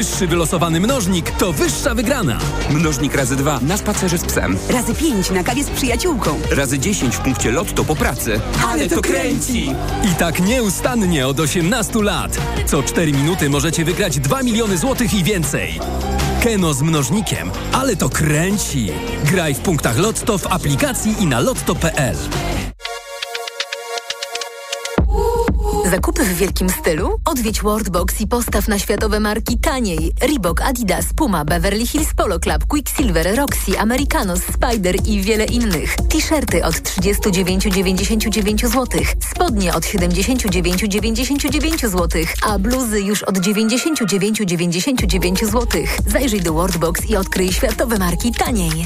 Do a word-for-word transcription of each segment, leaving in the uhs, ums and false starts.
Wyższy wylosowany mnożnik to wyższa wygrana. Mnożnik razy dwa na spacerze z psem. Razy pięć na kawie z przyjaciółką. Razy dziesięć w punkcie Lotto po pracy. Ale to kręci! I tak nieustannie od osiemnastu lat. Co cztery minuty możecie wygrać dwa miliony złotych i więcej. Keno z mnożnikiem. Ale to kręci. Graj w punktach Lotto w aplikacji i na lotto kropka p l. Zakupy w wielkim stylu? Odwiedź Worldbox i postaw na światowe marki taniej. Reebok, Adidas, Puma, Beverly Hills Polo Club, Quicksilver, Roxy, Americanos, Spider i wiele innych. T-shirty od trzydzieści dziewięć dziewięćdziesiąt dziewięć złotych, spodnie od siedemdziesiąt dziewięć dziewięćdziesiąt dziewięć złotych, a bluzy już od dziewięćdziesiąt dziewięć dziewięćdziesiąt dziewięć złotych. Zajrzyj do Worldbox i odkryj światowe marki taniej.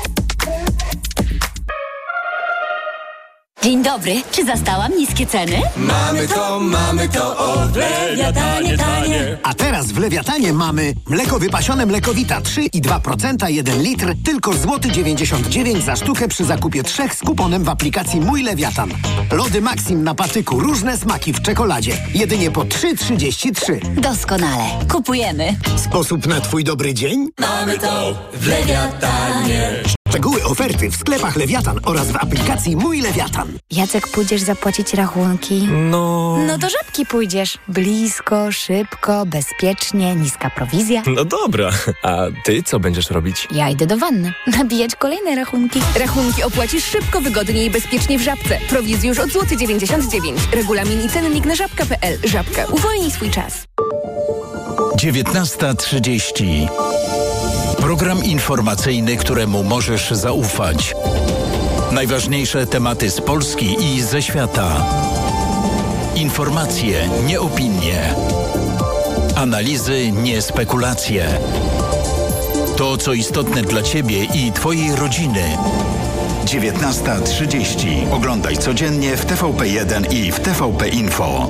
Dzień dobry, czy zastałam niskie ceny? Mamy to, mamy to, o w Lewiatanie tanie. A teraz w Lewiatanie mamy mleko wypasione Mlekowita trzy i dwa procent, jeden litr, tylko złoty dziewięćdziesiąt dziewięć za sztukę przy zakupie trzech z kuponem w aplikacji Mój Lewiatan. Lody Maxim na patyku, różne smaki w czekoladzie, jedynie po trzy trzydzieści trzy. Doskonale, kupujemy. Sposób na twój dobry dzień? Mamy to w Lewiatanie. Szczegóły oferty w sklepach Lewiatan oraz w aplikacji Mój Lewiatan. Jacek, pójdziesz zapłacić rachunki? No... No do Żabki pójdziesz. Blisko, szybko, bezpiecznie, niska prowizja. No dobra, a ty co będziesz robić? Ja idę do wanny. Nabijać kolejne rachunki. Rachunki opłacisz szybko, wygodnie i bezpiecznie w Żabce. Prowizji już od złoty dziewięćdziesiąt dziewięć. Regulamin i cennik na żabka kropka p l. Żabka. Uwolnij swój czas. dziewiętnasta trzydzieści. Program informacyjny, któremu możesz zaufać. Najważniejsze tematy z Polski i ze świata. Informacje, nie opinie. Analizy, nie spekulacje. To, co istotne dla Ciebie i Twojej rodziny. dziewiętnasta trzydzieści. Oglądaj codziennie w T V P jeden i w T V P Info.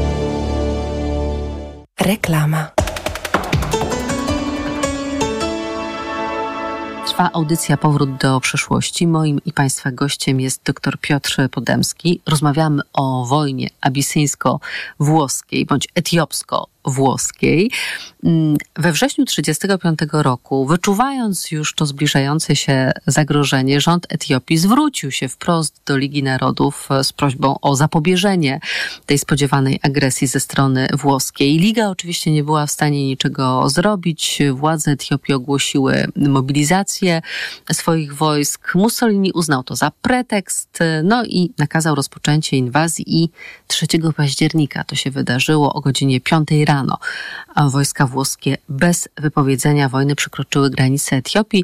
Reklama. Trwa audycja Powrót do przeszłości. Moim i Państwa gościem jest dr Piotr Podemski. Rozmawiamy o wojnie abisyńsko-włoskiej bądź etiopsko-włoskiej. We wrześniu tysiąc dziewięćset trzydziestego piątego roku, wyczuwając już to zbliżające się zagrożenie, rząd Etiopii zwrócił się wprost do Ligi Narodów z prośbą o zapobieżenie tej spodziewanej agresji ze strony włoskiej. Liga oczywiście nie była w stanie niczego zrobić. Władze Etiopii ogłosiły mobilizację swoich wojsk. Mussolini uznał to za pretekst, no i nakazał rozpoczęcie inwazji i trzeciego października to się wydarzyło o godzinie piątej rano. A wojska włoskie bez wypowiedzenia wojny przekroczyły granice Etiopii.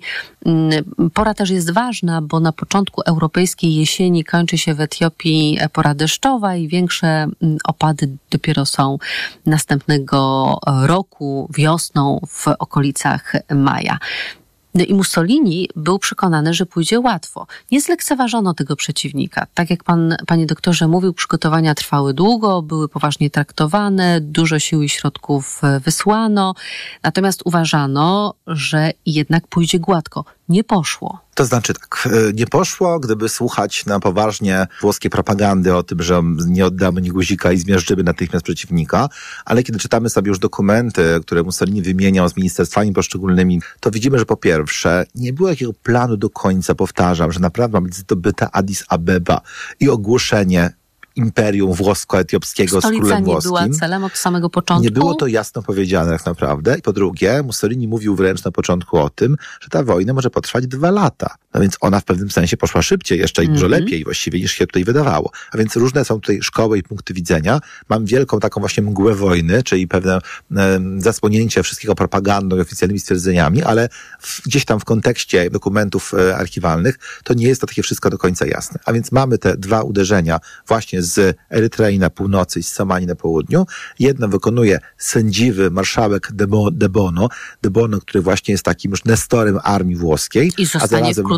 Pora też jest ważna, bo na początku europejskiej jesieni kończy się w Etiopii pora deszczowa i większe opady dopiero są następnego roku, wiosną w okolicach maja. No i Mussolini był przekonany, że pójdzie łatwo. Nie zlekceważono tego przeciwnika. Tak jak pan, panie doktorze mówił, przygotowania trwały długo, były poważnie traktowane, dużo sił i środków wysłano, natomiast uważano, że jednak pójdzie gładko. Nie poszło. To znaczy tak, nie poszło, gdyby słuchać na poważnie włoskiej propagandy o tym, że nie oddamy ni guzika i zmiażdżymy natychmiast przeciwnika, ale kiedy czytamy sobie już dokumenty, które Mussolini wymieniał z ministerstwami poszczególnymi, to widzimy, że po pierwsze nie było jakiego planu do końca, powtarzam, że naprawdę ma być zdobyta Addis Abeba i ogłoszenie imperium włosko-etiopskiego z królem włoskim. Stolica nie była celem od samego początku? Nie było to jasno powiedziane tak naprawdę. I po drugie, Mussolini mówił wręcz na początku o tym, że ta wojna może potrwać dwa lata. No więc ona w pewnym sensie poszła szybciej, jeszcze i dużo mm-hmm. lepiej właściwie niż się tutaj wydawało. A więc różne są tutaj szkoły i punkty widzenia. Mam wielką taką właśnie mgłę wojny, czyli pewne e, zasłonięcie wszystkiego propagandą i oficjalnymi stwierdzeniami, ale w, gdzieś tam w kontekście dokumentów e, archiwalnych to nie jest to takie wszystko do końca jasne. A więc mamy te dwa uderzenia właśnie z Erytrei na północy i z Somali na południu. Jedno wykonuje sędziwy marszałek De Bono, De Bono, który właśnie jest takim już nestorem armii włoskiej. I zostanie wkrótce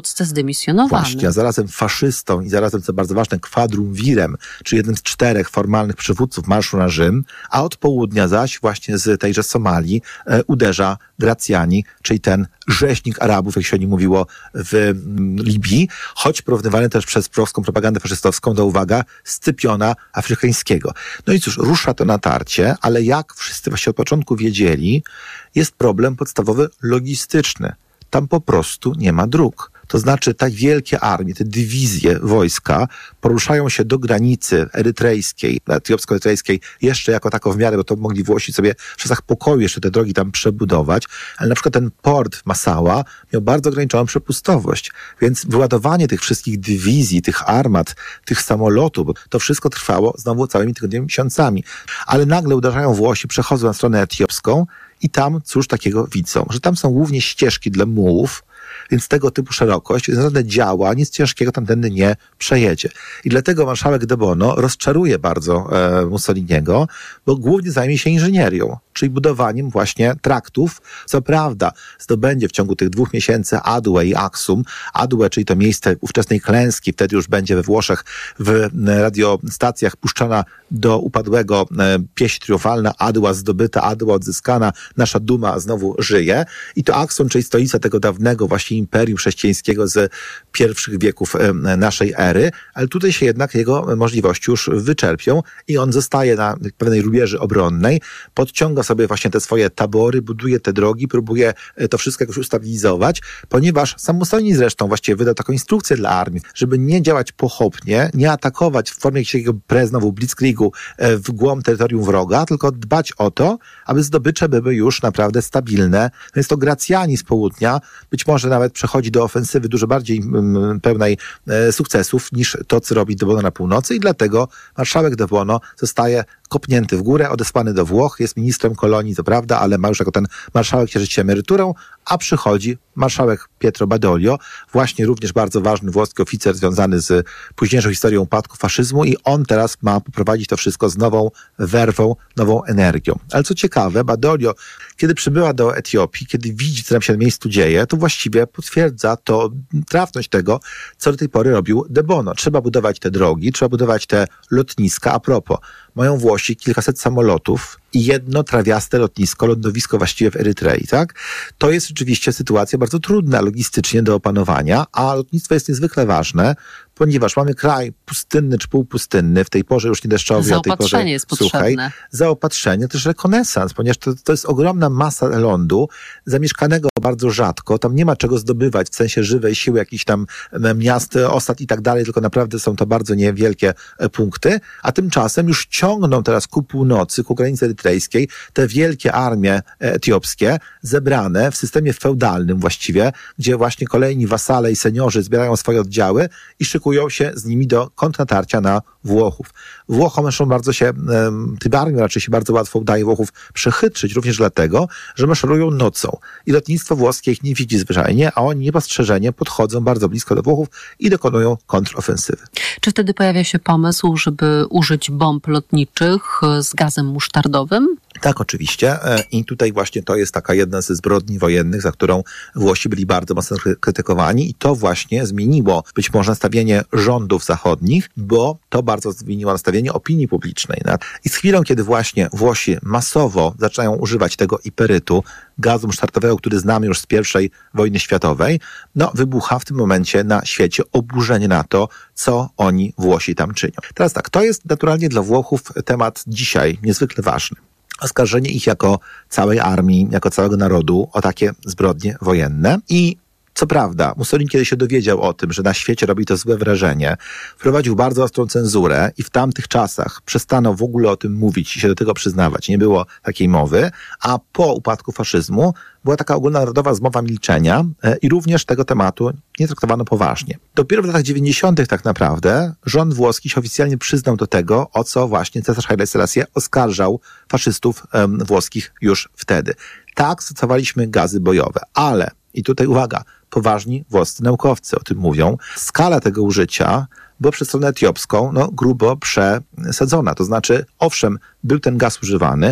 wkrótce zdymisjonowany. Właśnie, a zarazem faszystą i zarazem, co bardzo ważne, quadrumvirem, czyli jednym z czterech formalnych przywódców marszu na Rzym, a od południa zaś właśnie z tejże Somalii e, uderza Gracjani, czyli ten rzeźnik Arabów, jak się o nim mówiło w mm, Libii, choć porównywany też przez włoską propagandę faszystowską do, uwaga, Scypiona Afrykańskiego. No i cóż, rusza to natarcie, ale jak wszyscy właśnie od początku wiedzieli, jest problem podstawowy logistyczny. Tam po prostu nie ma dróg. To znaczy tak wielkie armie, te dywizje wojska poruszają się do granicy erytrejskiej, etiopsko-erytrejskiej, jeszcze jako tako w miarę, bo to mogli Włosi sobie w czasach pokoju jeszcze te drogi tam przebudować, ale na przykład ten port w Massaua miał bardzo ograniczoną przepustowość, więc wyładowanie tych wszystkich dywizji, tych armat, tych samolotów, bo to wszystko trwało znowu całymi tygodniami, miesiącami. Ale nagle uderzają Włosi, przechodzą na stronę etiopską i tam cóż takiego widzą, że tam są głównie ścieżki dla mułów, więc tego typu szerokość, więc żadne działa, nic ciężkiego tamtędy nie przejedzie. I dlatego marszałek de Bono rozczaruje bardzo e, Mussoliniego, bo głównie zajmie się inżynierią, czyli budowaniem właśnie traktów. Co prawda zdobędzie w ciągu tych dwóch miesięcy Adue i Aksum. Adue, czyli to miejsce ówczesnej klęski, wtedy już będzie we Włoszech w radiostacjach puszczana do upadłego e, pieśń triumfalna, Adua zdobyta, Adua odzyskana, nasza duma znowu żyje. I to Aksum, czyli stolica tego dawnego właśnie imperium chrześcijańskiego z pierwszych wieków e, naszej ery, ale tutaj się jednak jego możliwości już wyczerpią i on zostaje na pewnej rubieży obronnej, podciąga sobie właśnie te swoje tabory, buduje te drogi, próbuje to wszystko jakoś ustabilizować, ponieważ sam Mussolini zresztą właściwie wydał taką instrukcję dla armii, żeby nie działać pochopnie, nie atakować w formie jakiegoś pre, znowu blitzkriegu w głąb terytorium wroga, tylko dbać o to, aby zdobycze były już naprawdę stabilne. Więc to Gracjani z południa być może nawet przechodzi do ofensywy dużo bardziej mm, pełnej e, sukcesów niż to, co robi de Bono na północy i dlatego marszałek de Bono zostaje kopnięty w górę, odesłany do Włoch, jest ministrem kolonii, to prawda, ale ma już jako ten marszałek cieszyć się emeryturą, a przychodzi marszałek Pietro Badoglio, właśnie również bardzo ważny włoski oficer związany z późniejszą historią upadku faszyzmu i on teraz ma poprowadzić to wszystko z nową werwą, nową energią. Ale co ciekawe, Badoglio, kiedy przybyła do Etiopii, kiedy widzi, co tam się na miejscu dzieje, to właściwie potwierdza to trafność tego, co do tej pory robił de Bono. Trzeba budować te drogi, trzeba budować te lotniska. A propos, mają Włosi kilkaset samolotów i jedno trawiaste lotnisko, lądowisko właściwie w Erytrei, tak? To jest rzeczywiście sytuacja bardzo trudna logistycznie do opanowania, a lotnictwo jest niezwykle ważne, ponieważ mamy kraj pustynny czy półpustynny, w tej porze już nie deszczowy, a tej porze jest suchej. Zaopatrzenie, też rekonesans, ponieważ to, to jest ogromna masa lądu, zamieszkanego bardzo rzadko, tam nie ma czego zdobywać w sensie żywej siły, jakichś tam miast, osad i tak dalej, tylko naprawdę są to bardzo niewielkie punkty, a tymczasem już ciągną teraz ku północy, ku granicy erytrejskiej, te wielkie armie etiopskie, zebrane w systemie feudalnym właściwie, gdzie właśnie kolejni wasale i seniorzy zbierają swoje oddziały i szykują się z nimi do kontrnatarcia na Włochów. Włochom zresztą bardzo się, tym armiom raczej się bardzo łatwo udaje Włochów przechytrzyć, również dlatego, że maszerują nocą i lotnictwo włoskie ich nie widzi zwyczajnie, a oni niepostrzeżenie podchodzą bardzo blisko do Włochów i dokonują kontrofensywy. Czy wtedy pojawia się pomysł, żeby użyć bomb lotniczych z gazem musztardowym? Tak, oczywiście. I tutaj właśnie to jest taka jedna ze zbrodni wojennych, za którą Włosi byli bardzo mocno krytykowani i to właśnie zmieniło być może nastawienie rządów zachodnich, bo to bardzo zmieniło nastawienie opinii publicznej. I z chwilą, kiedy właśnie Włosi masowo zaczynają używać tego iperytu, gazu musztardowego, który znamy już z pierwszej wojny światowej, no wybucha w tym momencie na świecie oburzenie na to, co oni Włosi tam czynią. Teraz tak, to jest naturalnie dla Włochów temat dzisiaj niezwykle ważny. Oskarżenie ich jako całej armii, jako całego narodu o takie zbrodnie wojenne. I co prawda, Mussolini, kiedy się dowiedział o tym, że na świecie robi to złe wrażenie, wprowadził bardzo ostrą cenzurę i w tamtych czasach przestano w ogóle o tym mówić i się do tego przyznawać. Nie było takiej mowy, a po upadku faszyzmu była taka ogólnonarodowa zmowa milczenia i również tego tematu nie traktowano poważnie. Dopiero w latach dziewięćdziesiątych tak naprawdę rząd włoski się oficjalnie przyznał do tego, o co właśnie cesarz Haile Selassie oskarżał faszystów um, włoskich już wtedy. Tak, stosowaliśmy gazy bojowe, ale, i tutaj uwaga, poważni włoscy naukowcy o tym mówią, skala tego użycia była przez stronę etiopską no, grubo przesadzona. To znaczy, owszem, był ten gaz używany,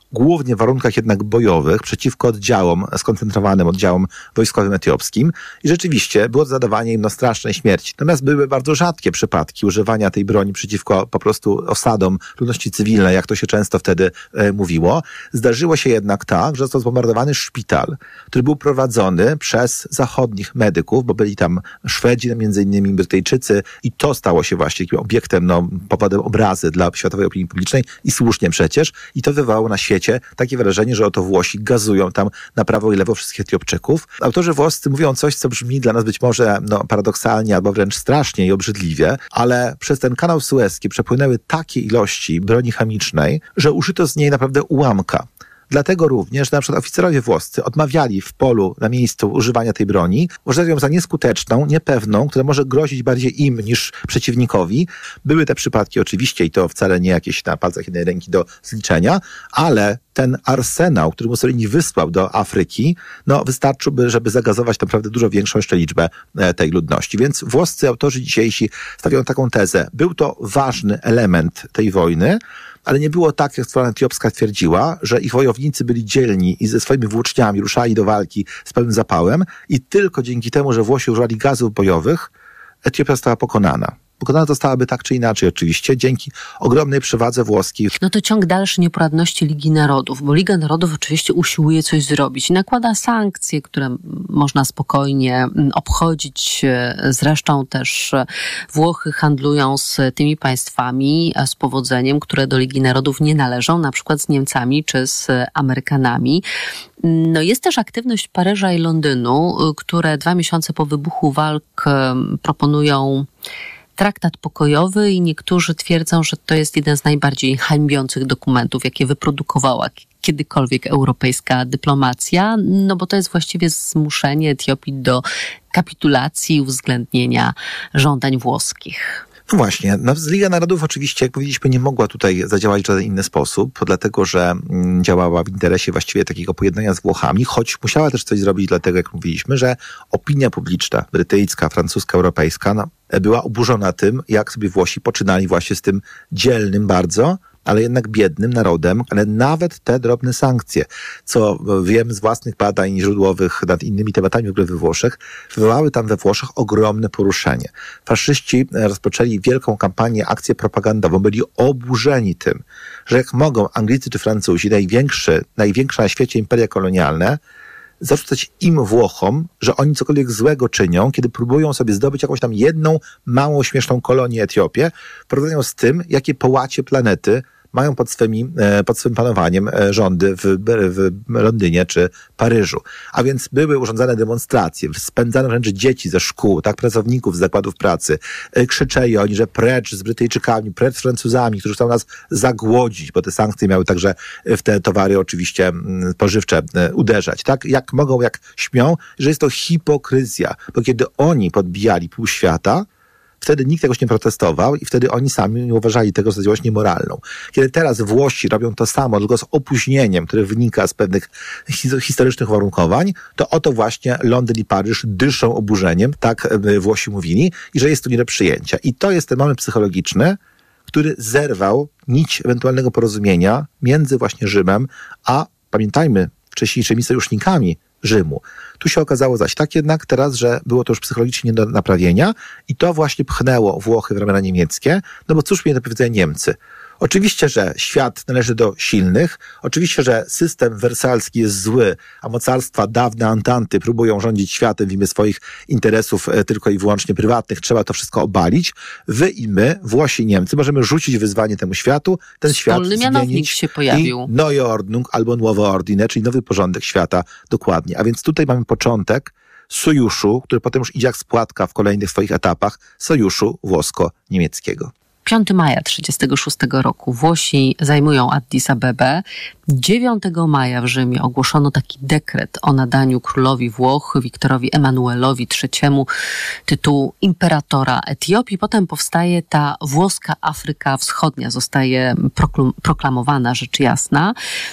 głównie w warunkach jednak bojowych, przeciwko oddziałom, skoncentrowanym oddziałom wojskowym etiopskim i rzeczywiście było zadawanie im no, strasznej śmierci. Natomiast były bardzo rzadkie przypadki używania tej broni przeciwko po prostu osadom ludności cywilnej, jak to się często wtedy e, mówiło. Zdarzyło się jednak tak, że został zbombardowany szpital, który był prowadzony przez zachodnich medyków, bo byli tam Szwedzi, między innymi Brytyjczycy i to stało się właśnie takim obiektem, no, powodem obrazy dla światowej opinii publicznej i słusznie przecież. I to wywołało na świecie takie wrażenie, że oto Włosi gazują tam na prawo i lewo wszystkich Etiopczyków. Autorzy włoscy mówią coś, co brzmi dla nas być może no, paradoksalnie albo wręcz strasznie i obrzydliwie, ale przez ten kanał Suezki przepłynęły takie ilości broni chemicznej, że użyto z niej naprawdę ułamka. Dlatego również na przykład oficerowie włoscy odmawiali w polu, na miejscu używania tej broni, uważali ją za nieskuteczną, niepewną, która może grozić bardziej im niż przeciwnikowi. Były te przypadki oczywiście i to wcale nie jakieś na palcach jednej ręki do zliczenia, ale ten arsenał, który Mussolini wysłał do Afryki, no wystarczyłby, żeby zagazować naprawdę dużo większą jeszcze liczbę tej ludności. Więc włoscy autorzy dzisiejsi stawiają taką tezę. Był to ważny element tej wojny, ale nie było tak, jak strona etiopska twierdziła, że ich wojownicy byli dzielni i ze swoimi włóczniami ruszali do walki z pełnym zapałem i tylko dzięki temu, że Włosi używali gazów bojowych, Etiopia została pokonana. Pokonana zostałaby tak czy inaczej oczywiście, dzięki ogromnej przewadze włoskiej. No to ciąg dalszy nieporadności Ligi Narodów, bo Liga Narodów oczywiście usiłuje coś zrobić. Nakłada sankcje, które można spokojnie obchodzić. Zresztą też Włochy handlują z tymi państwami z powodzeniem, które do Ligi Narodów nie należą, na przykład z Niemcami czy z Amerykanami. No jest też aktywność Paryża i Londynu, które dwa miesiące po wybuchu walk proponują traktat pokojowy i niektórzy twierdzą, że to jest jeden z najbardziej hańbiących dokumentów, jakie wyprodukowała kiedykolwiek europejska dyplomacja, no bo to jest właściwie zmuszenie Etiopii do kapitulacji i uwzględnienia żądań włoskich. No właśnie, no, Liga Narodów oczywiście, jak powiedzieliśmy, nie mogła tutaj zadziałać w żaden inny sposób, dlatego że mm, działała w interesie właściwie takiego pojednania z Włochami, choć musiała też coś zrobić dlatego, jak mówiliśmy, że opinia publiczna, brytyjska, francuska, europejska, no, była oburzona tym, jak sobie Włosi poczynali właśnie z tym dzielnym bardzo, ale jednak biednym narodem, ale nawet te drobne sankcje, co wiem z własnych badań źródłowych nad innymi tematami w ogóle we Włoszech, wywołały tam we Włoszech ogromne poruszenie. Faszyści rozpoczęli wielką kampanię, akcję propagandową, byli oburzeni tym, że jak mogą Anglicy czy Francuzi, największe, największe na świecie imperia kolonialne, zarzucać im Włochom, że oni cokolwiek złego czynią, kiedy próbują sobie zdobyć jakąś tam jedną małą, śmieszną kolonię Etiopię, w porównaniu z tym, jakie połacie planety mają pod, swymi, pod swym panowaniem rządy w, w Londynie czy Paryżu. A więc były urządzane demonstracje, spędzano wręcz dzieci ze szkół, tak, pracowników z zakładów pracy. Krzyczeli oni, że precz z Brytyjczykami, precz z Francuzami, którzy chcą nas zagłodzić, bo te sankcje miały także w te towary oczywiście spożywcze uderzać. Tak, jak mogą, jak śmią, że jest to hipokryzja, bo kiedy oni podbijali pół świata, wtedy nikt jakoś nie protestował i wtedy oni sami nie uważali tego za działalność niemoralną. Kiedy teraz Włosi robią to samo, tylko z opóźnieniem, które wynika z pewnych historycznych uwarunkowań, to oto właśnie Londyn i Paryż dyszą oburzeniem, tak Włosi mówili, i że jest to nie do przyjęcia. I to jest ten moment psychologiczny, który zerwał nić ewentualnego porozumienia między właśnie Rzymem, a pamiętajmy, wcześniejszymi sojusznikami Rzymu. Tu się okazało zaś tak jednak teraz, że było to już psychologicznie nie do naprawienia i to właśnie pchnęło Włochy w ramiona niemieckie, no bo cóż mieli do powiedzenia Niemcy? Oczywiście, że świat należy do silnych, oczywiście, że system wersalski jest zły, a mocarstwa dawne Antanty próbują rządzić światem w imię swoich interesów tylko i wyłącznie prywatnych, trzeba to wszystko obalić. Wy i my, Włosi i Niemcy, możemy rzucić wyzwanie temu światu, ten świat Wspólny mianownik się pojawił. I Neue Ordnung albo Nuowe Ordine, czyli nowy porządek świata dokładnie. A więc tutaj mamy początek sojuszu, który potem już idzie jak spłatka w kolejnych swoich etapach, sojuszu włosko-niemieckiego. piątego maja tysiąc dziewięćset trzydziestego szóstego roku Włosi zajmują Addis Abebę. dziewiątego maja w Rzymie ogłoszono taki dekret o nadaniu królowi Włoch, Wiktorowi Emanuelowi trzeciemu, tytułu imperatora Etiopii. Potem powstaje ta włoska Afryka Wschodnia, zostaje proklamowana, rzecz jasna.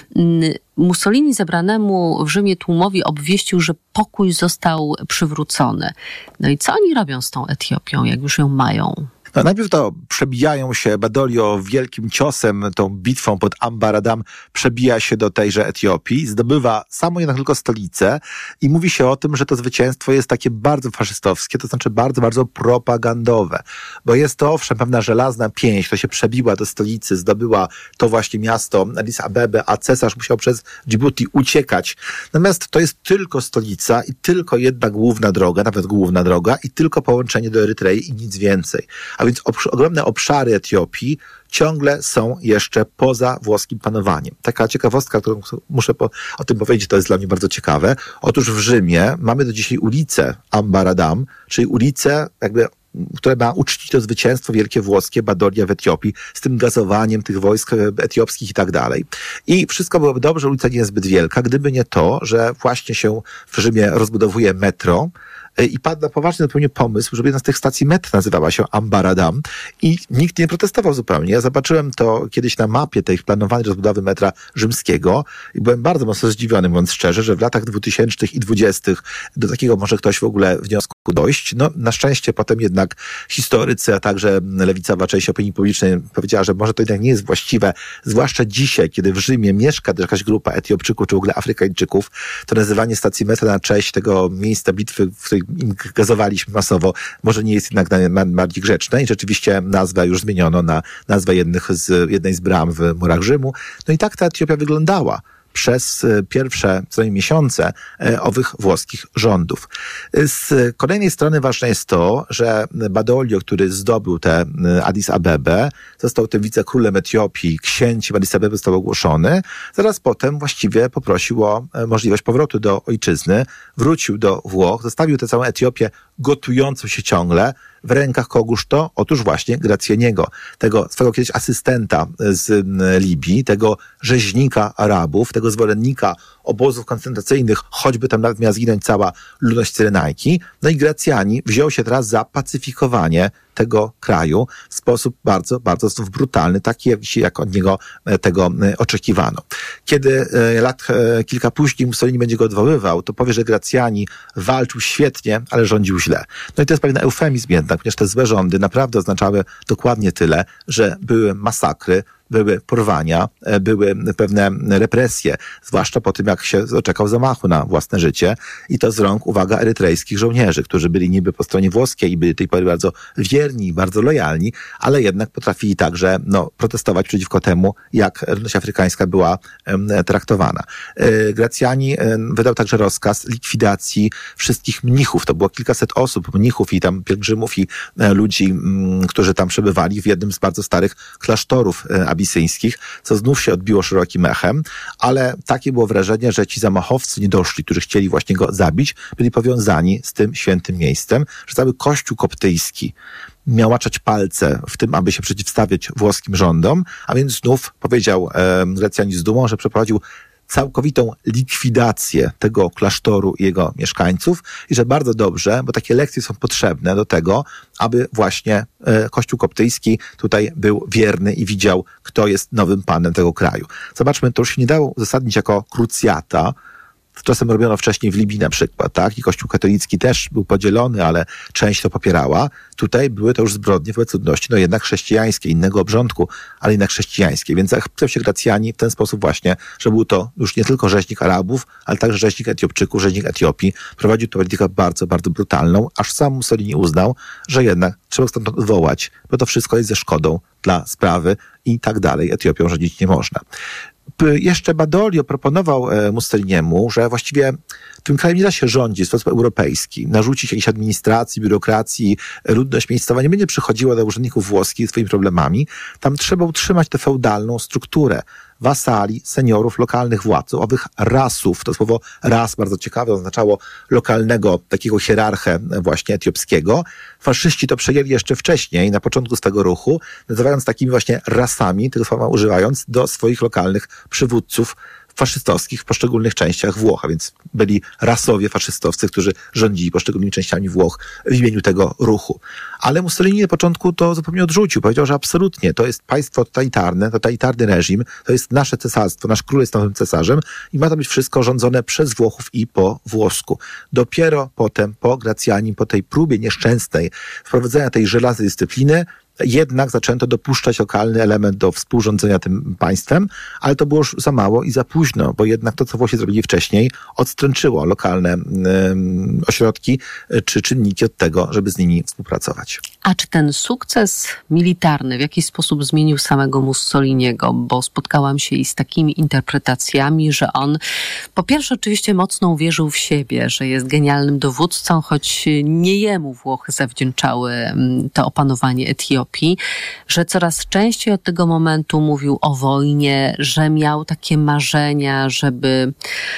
Mussolini zebranemu w Rzymie tłumowi obwieścił, że pokój został przywrócony. No i co oni robią z tą Etiopią, jak już ją mają? No, najpierw to przebijają się, Badoglio wielkim ciosem, tą bitwą pod Ambaradam przebija się do tejże Etiopii, zdobywa samą jednak tylko stolicę i mówi się o tym, że to zwycięstwo jest takie bardzo faszystowskie, to znaczy bardzo, bardzo propagandowe, bo jest to owszem pewna żelazna pięść, która się przebiła do stolicy, zdobyła to właśnie miasto Addis Abebę, a cesarz musiał przez Djibouti uciekać. Natomiast to jest tylko stolica i tylko jedna główna droga, nawet główna droga i tylko połączenie do Erytrei i nic więcej. A więc ob- ogromne obszary Etiopii ciągle są jeszcze poza włoskim panowaniem. Taka ciekawostka, którą muszę po, o tym powiedzieć, to jest dla mnie bardzo ciekawe. Otóż w Rzymie mamy do dzisiaj ulicę Ambaradam, czyli ulicę jakby które ma uczcić to zwycięstwo wielkie włoskie Badoglia w Etiopii z tym gazowaniem tych wojsk etiopskich i tak dalej. I wszystko byłoby dobrze, ulica nie jest zbyt wielka, gdyby nie to, że właśnie się w Rzymie rozbudowuje metro i padł na poważny zupełnie pomysł, żeby jedna z tych stacji metro nazywała się Ambaradam i nikt nie protestował zupełnie. Ja zobaczyłem to kiedyś na mapie tej planowanej rozbudowy metra rzymskiego i byłem bardzo mocno zdziwiony, mówiąc szczerze, że w latach dwutysięcznych i dwudziestych do takiego może ktoś w ogóle wniosku dojść. No, na szczęście potem jednak historycy, a także lewicowa część opinii publicznej powiedziała, że może to jednak nie jest właściwe, zwłaszcza dzisiaj, kiedy w Rzymie mieszka jakaś grupa Etiopczyków czy w ogóle Afrykańczyków, to nazywanie stacji metra na cześć tego miejsca bitwy, w której im gazowaliśmy masowo, może nie jest jednak bardziej grzeczne i rzeczywiście nazwę już zmieniono na nazwę jednych z, jednej z bram w murach Rzymu. No i tak ta Etiopia wyglądała przez pierwsze co najmniej miesiące owych włoskich rządów. Z kolejnej strony ważne jest to, że Badoglio, który zdobył tę Addis Abebę, został tym wicekrólem Etiopii, księciem Addis Abeby został ogłoszony, zaraz potem właściwie poprosił o możliwość powrotu do ojczyzny, wrócił do Włoch, zostawił tę całą Etiopię gotującą się ciągle, w rękach kogóż to? Otóż właśnie Gracjaniego, tego swego kiedyś asystenta z Libii, tego rzeźnika Arabów, tego zwolennika obozów koncentracyjnych, choćby tam nawet miała zginąć cała ludność Cyrenajki. No i Gracjani wziął się teraz za pacyfikowanie tego kraju w sposób bardzo, bardzo brutalny, taki jak od niego tego oczekiwano. Kiedy lat kilka później Mussolini będzie go odwoływał, to powie, że Gracjani walczył świetnie, ale rządził źle. No i to jest pewien eufemizm jednak, ponieważ te złe rządy naprawdę oznaczały dokładnie tyle, że były masakry, były porwania, były pewne represje, zwłaszcza po tym, jak się doczekał zamachu na własne życie i to z rąk, uwaga, erytrejskich żołnierzy, którzy byli niby po stronie włoskiej i byli tej pory bardzo wierni, bardzo lojalni, ale jednak potrafili także no, protestować przeciwko temu, jak ludność afrykańska była um, traktowana. E, Gracjani e, wydał także rozkaz likwidacji wszystkich mnichów. To było kilkaset osób, mnichów i tam pielgrzymów i e, ludzi, m, którzy tam przebywali w jednym z bardzo starych klasztorów e, abisyńskich, co znów się odbiło szerokim echem, ale takie było wrażenie, że ci zamachowcy niedoszli, którzy chcieli właśnie go zabić, byli powiązani z tym świętym miejscem, że cały kościół koptyjski miał maczać palce w tym, aby się przeciwstawiać włoskim rządom, a więc znów powiedział e, Gracjani z dumą, że przeprowadził całkowitą likwidację tego klasztoru i jego mieszkańców i że bardzo dobrze, bo takie lekcje są potrzebne do tego, aby właśnie e, Kościół koptyjski tutaj był wierny i widział, kto jest nowym panem tego kraju. Zobaczmy, to już się nie dało uzasadnić jako krucjata. Czasem robiono wcześniej w Libii na przykład, tak? I Kościół katolicki też był podzielony, ale część to popierała. Tutaj były to już zbrodnie wobec ludności, no jednak chrześcijańskie, innego obrządku, ale jednak chrześcijańskie. Więc zachwycał się Gracjani w ten sposób właśnie, że był to już nie tylko rzeźnik Arabów, ale także rzeźnik Etiopczyków, rzeźnik Etiopii. Prowadził tę politykę bardzo, bardzo brutalną, aż sam Mussolini uznał, że jednak trzeba stąd odwołać, bo to wszystko jest ze szkodą dla sprawy i tak dalej. Etiopią rządzić nie można. Jeszcze Badoglio proponował Mussoliniemu, że właściwie tym krajem nie da się rządzić w sposób europejski, narzucić jakiejś administracji, biurokracji, ludność miejscowa nie będzie przychodziła do urzędników włoskich z swoimi problemami. Tam trzeba utrzymać tę feudalną strukturę wasali, seniorów, lokalnych władców, owych rasów. To słowo ras bardzo ciekawe, oznaczało lokalnego takiego hierarchę właśnie etiopskiego. Faszyści to przejęli jeszcze wcześniej, na początku z tego ruchu, nazywając takimi właśnie rasami, tego słowa używając, do swoich lokalnych przywódców faszystowskich w poszczególnych częściach Włoch, a więc byli rasowie faszystowcy, którzy rządzili poszczególnymi częściami Włoch w imieniu tego ruchu. Ale Mussolini na początku to zupełnie odrzucił. Powiedział, że absolutnie to jest państwo totalitarne, totalitarny reżim, to jest nasze cesarstwo, nasz król jest nowym cesarzem i ma to być wszystko rządzone przez Włochów i po włosku. Dopiero potem, po Gracjanim, po tej próbie nieszczęsnej wprowadzenia tej żelaznej dyscypliny, jednak zaczęto dopuszczać lokalny element do współrządzenia tym państwem, ale to było już za mało i za późno, bo jednak to, co Włosi zrobili wcześniej, odstręczyło lokalne um, ośrodki czy czynniki od tego, żeby z nimi współpracować. A czy ten sukces militarny w jakiś sposób zmienił samego Mussoliniego? Bo spotkałam się i z takimi interpretacjami, że on po pierwsze oczywiście mocno uwierzył w siebie, że jest genialnym dowódcą, choć nie jemu Włochy zawdzięczały to opanowanie Etiopii, że coraz częściej od tego momentu mówił o wojnie, że miał takie marzenia, żeby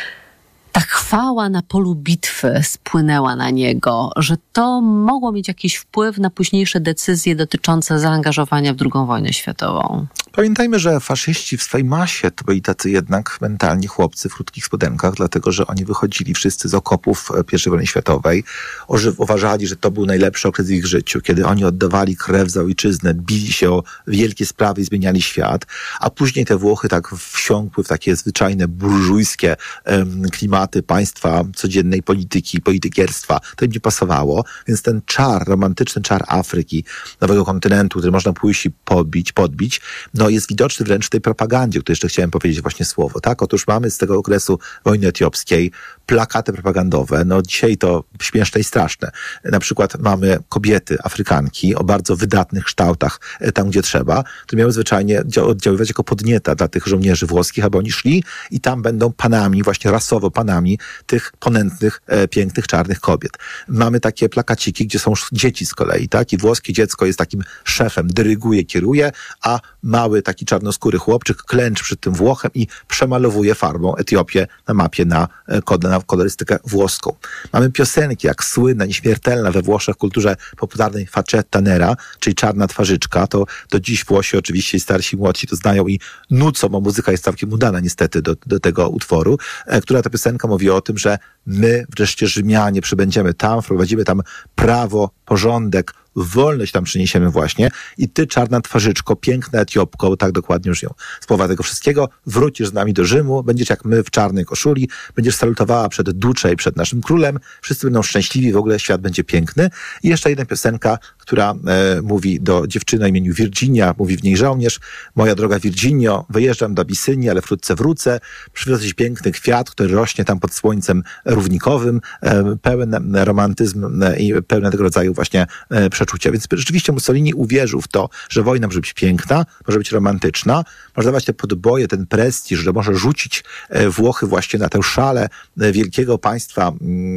ta chwała na polu bitwy spłynęła na niego, że to mogło mieć jakiś wpływ na późniejsze decyzje dotyczące zaangażowania w drugą wojnę światową. Pamiętajmy, że faszyści w swojej masie to byli tacy jednak mentalni chłopcy w krótkich spodenkach, dlatego że oni wychodzili wszyscy z okopów pierwszej wojny światowej, uważali, że to był najlepszy okres w ich życiu, kiedy oni oddawali krew za ojczyznę, bili się o wielkie sprawy i zmieniali świat, a później te Włochy tak wsiąkły w takie zwyczajne burżujskie um, klimaty państwa, codziennej polityki, politykierstwa. To im nie pasowało, więc ten czar, romantyczny czar Afryki, nowego kontynentu, który można pójść i podbić, podbić, no jest widoczny wręcz w tej propagandzie, o której jeszcze chciałem powiedzieć właśnie słowo, tak? Otóż mamy z tego okresu wojny etiopskiej plakaty propagandowe, no dzisiaj to śmieszne i straszne. Na przykład mamy kobiety, Afrykanki o bardzo wydatnych kształtach tam, gdzie trzeba, które miały zwyczajnie oddziaływać jako podnieta dla tych żołnierzy włoskich, aby oni szli i tam będą panami, właśnie rasowo panami tych ponętnych, e, pięknych, czarnych kobiet. Mamy takie plakaciki, gdzie są dzieci z kolei, tak? I włoskie dziecko jest takim szefem, dyryguje, kieruje, a mały taki czarnoskóry chłopczyk klęczy przed tym Włochem i przemalowuje farbą Etiopię na mapie na, na kolorystykę włoską. Mamy piosenki jak słynna, nieśmiertelna we Włoszech kulturze popularnej Faccetta Nera, czyli czarna twarzyczka. To do dziś Włosi oczywiście starsi i młodsi to znają i nucą, bo muzyka jest całkiem udana niestety do, do tego utworu, e, która ta piosenka mówi o tym, że my wreszcie Rzymianie przybędziemy tam, wprowadzimy tam prawo, porządek, wolność tam przyniesiemy właśnie i ty, czarna twarzyczko, piękna Etiopko, bo tak dokładnie już ją z połowa tego wszystkiego, wrócisz z nami do Rzymu, będziesz jak my w czarnej koszuli, będziesz salutowała przed Duce i przed naszym królem, wszyscy będą szczęśliwi, w ogóle świat będzie piękny. I jeszcze jedna piosenka, która e, mówi do dziewczyny o imieniu Virginia, mówi w niej żołnierz: moja droga Virginio, wyjeżdżam do Abysynii, ale wkrótce wrócę, przywiozę ci piękny kwiat, który rośnie tam pod słońcem równikowym, e, pełen romantyzm e, i pełen tego rodzaju właśnie e, przeczucia. Więc rzeczywiście Mussolini uwierzył w to, że wojna może być piękna, może być romantyczna, może dawać te podboje, ten prestiż, że może rzucić Włochy właśnie na tę szalę wielkiego państwa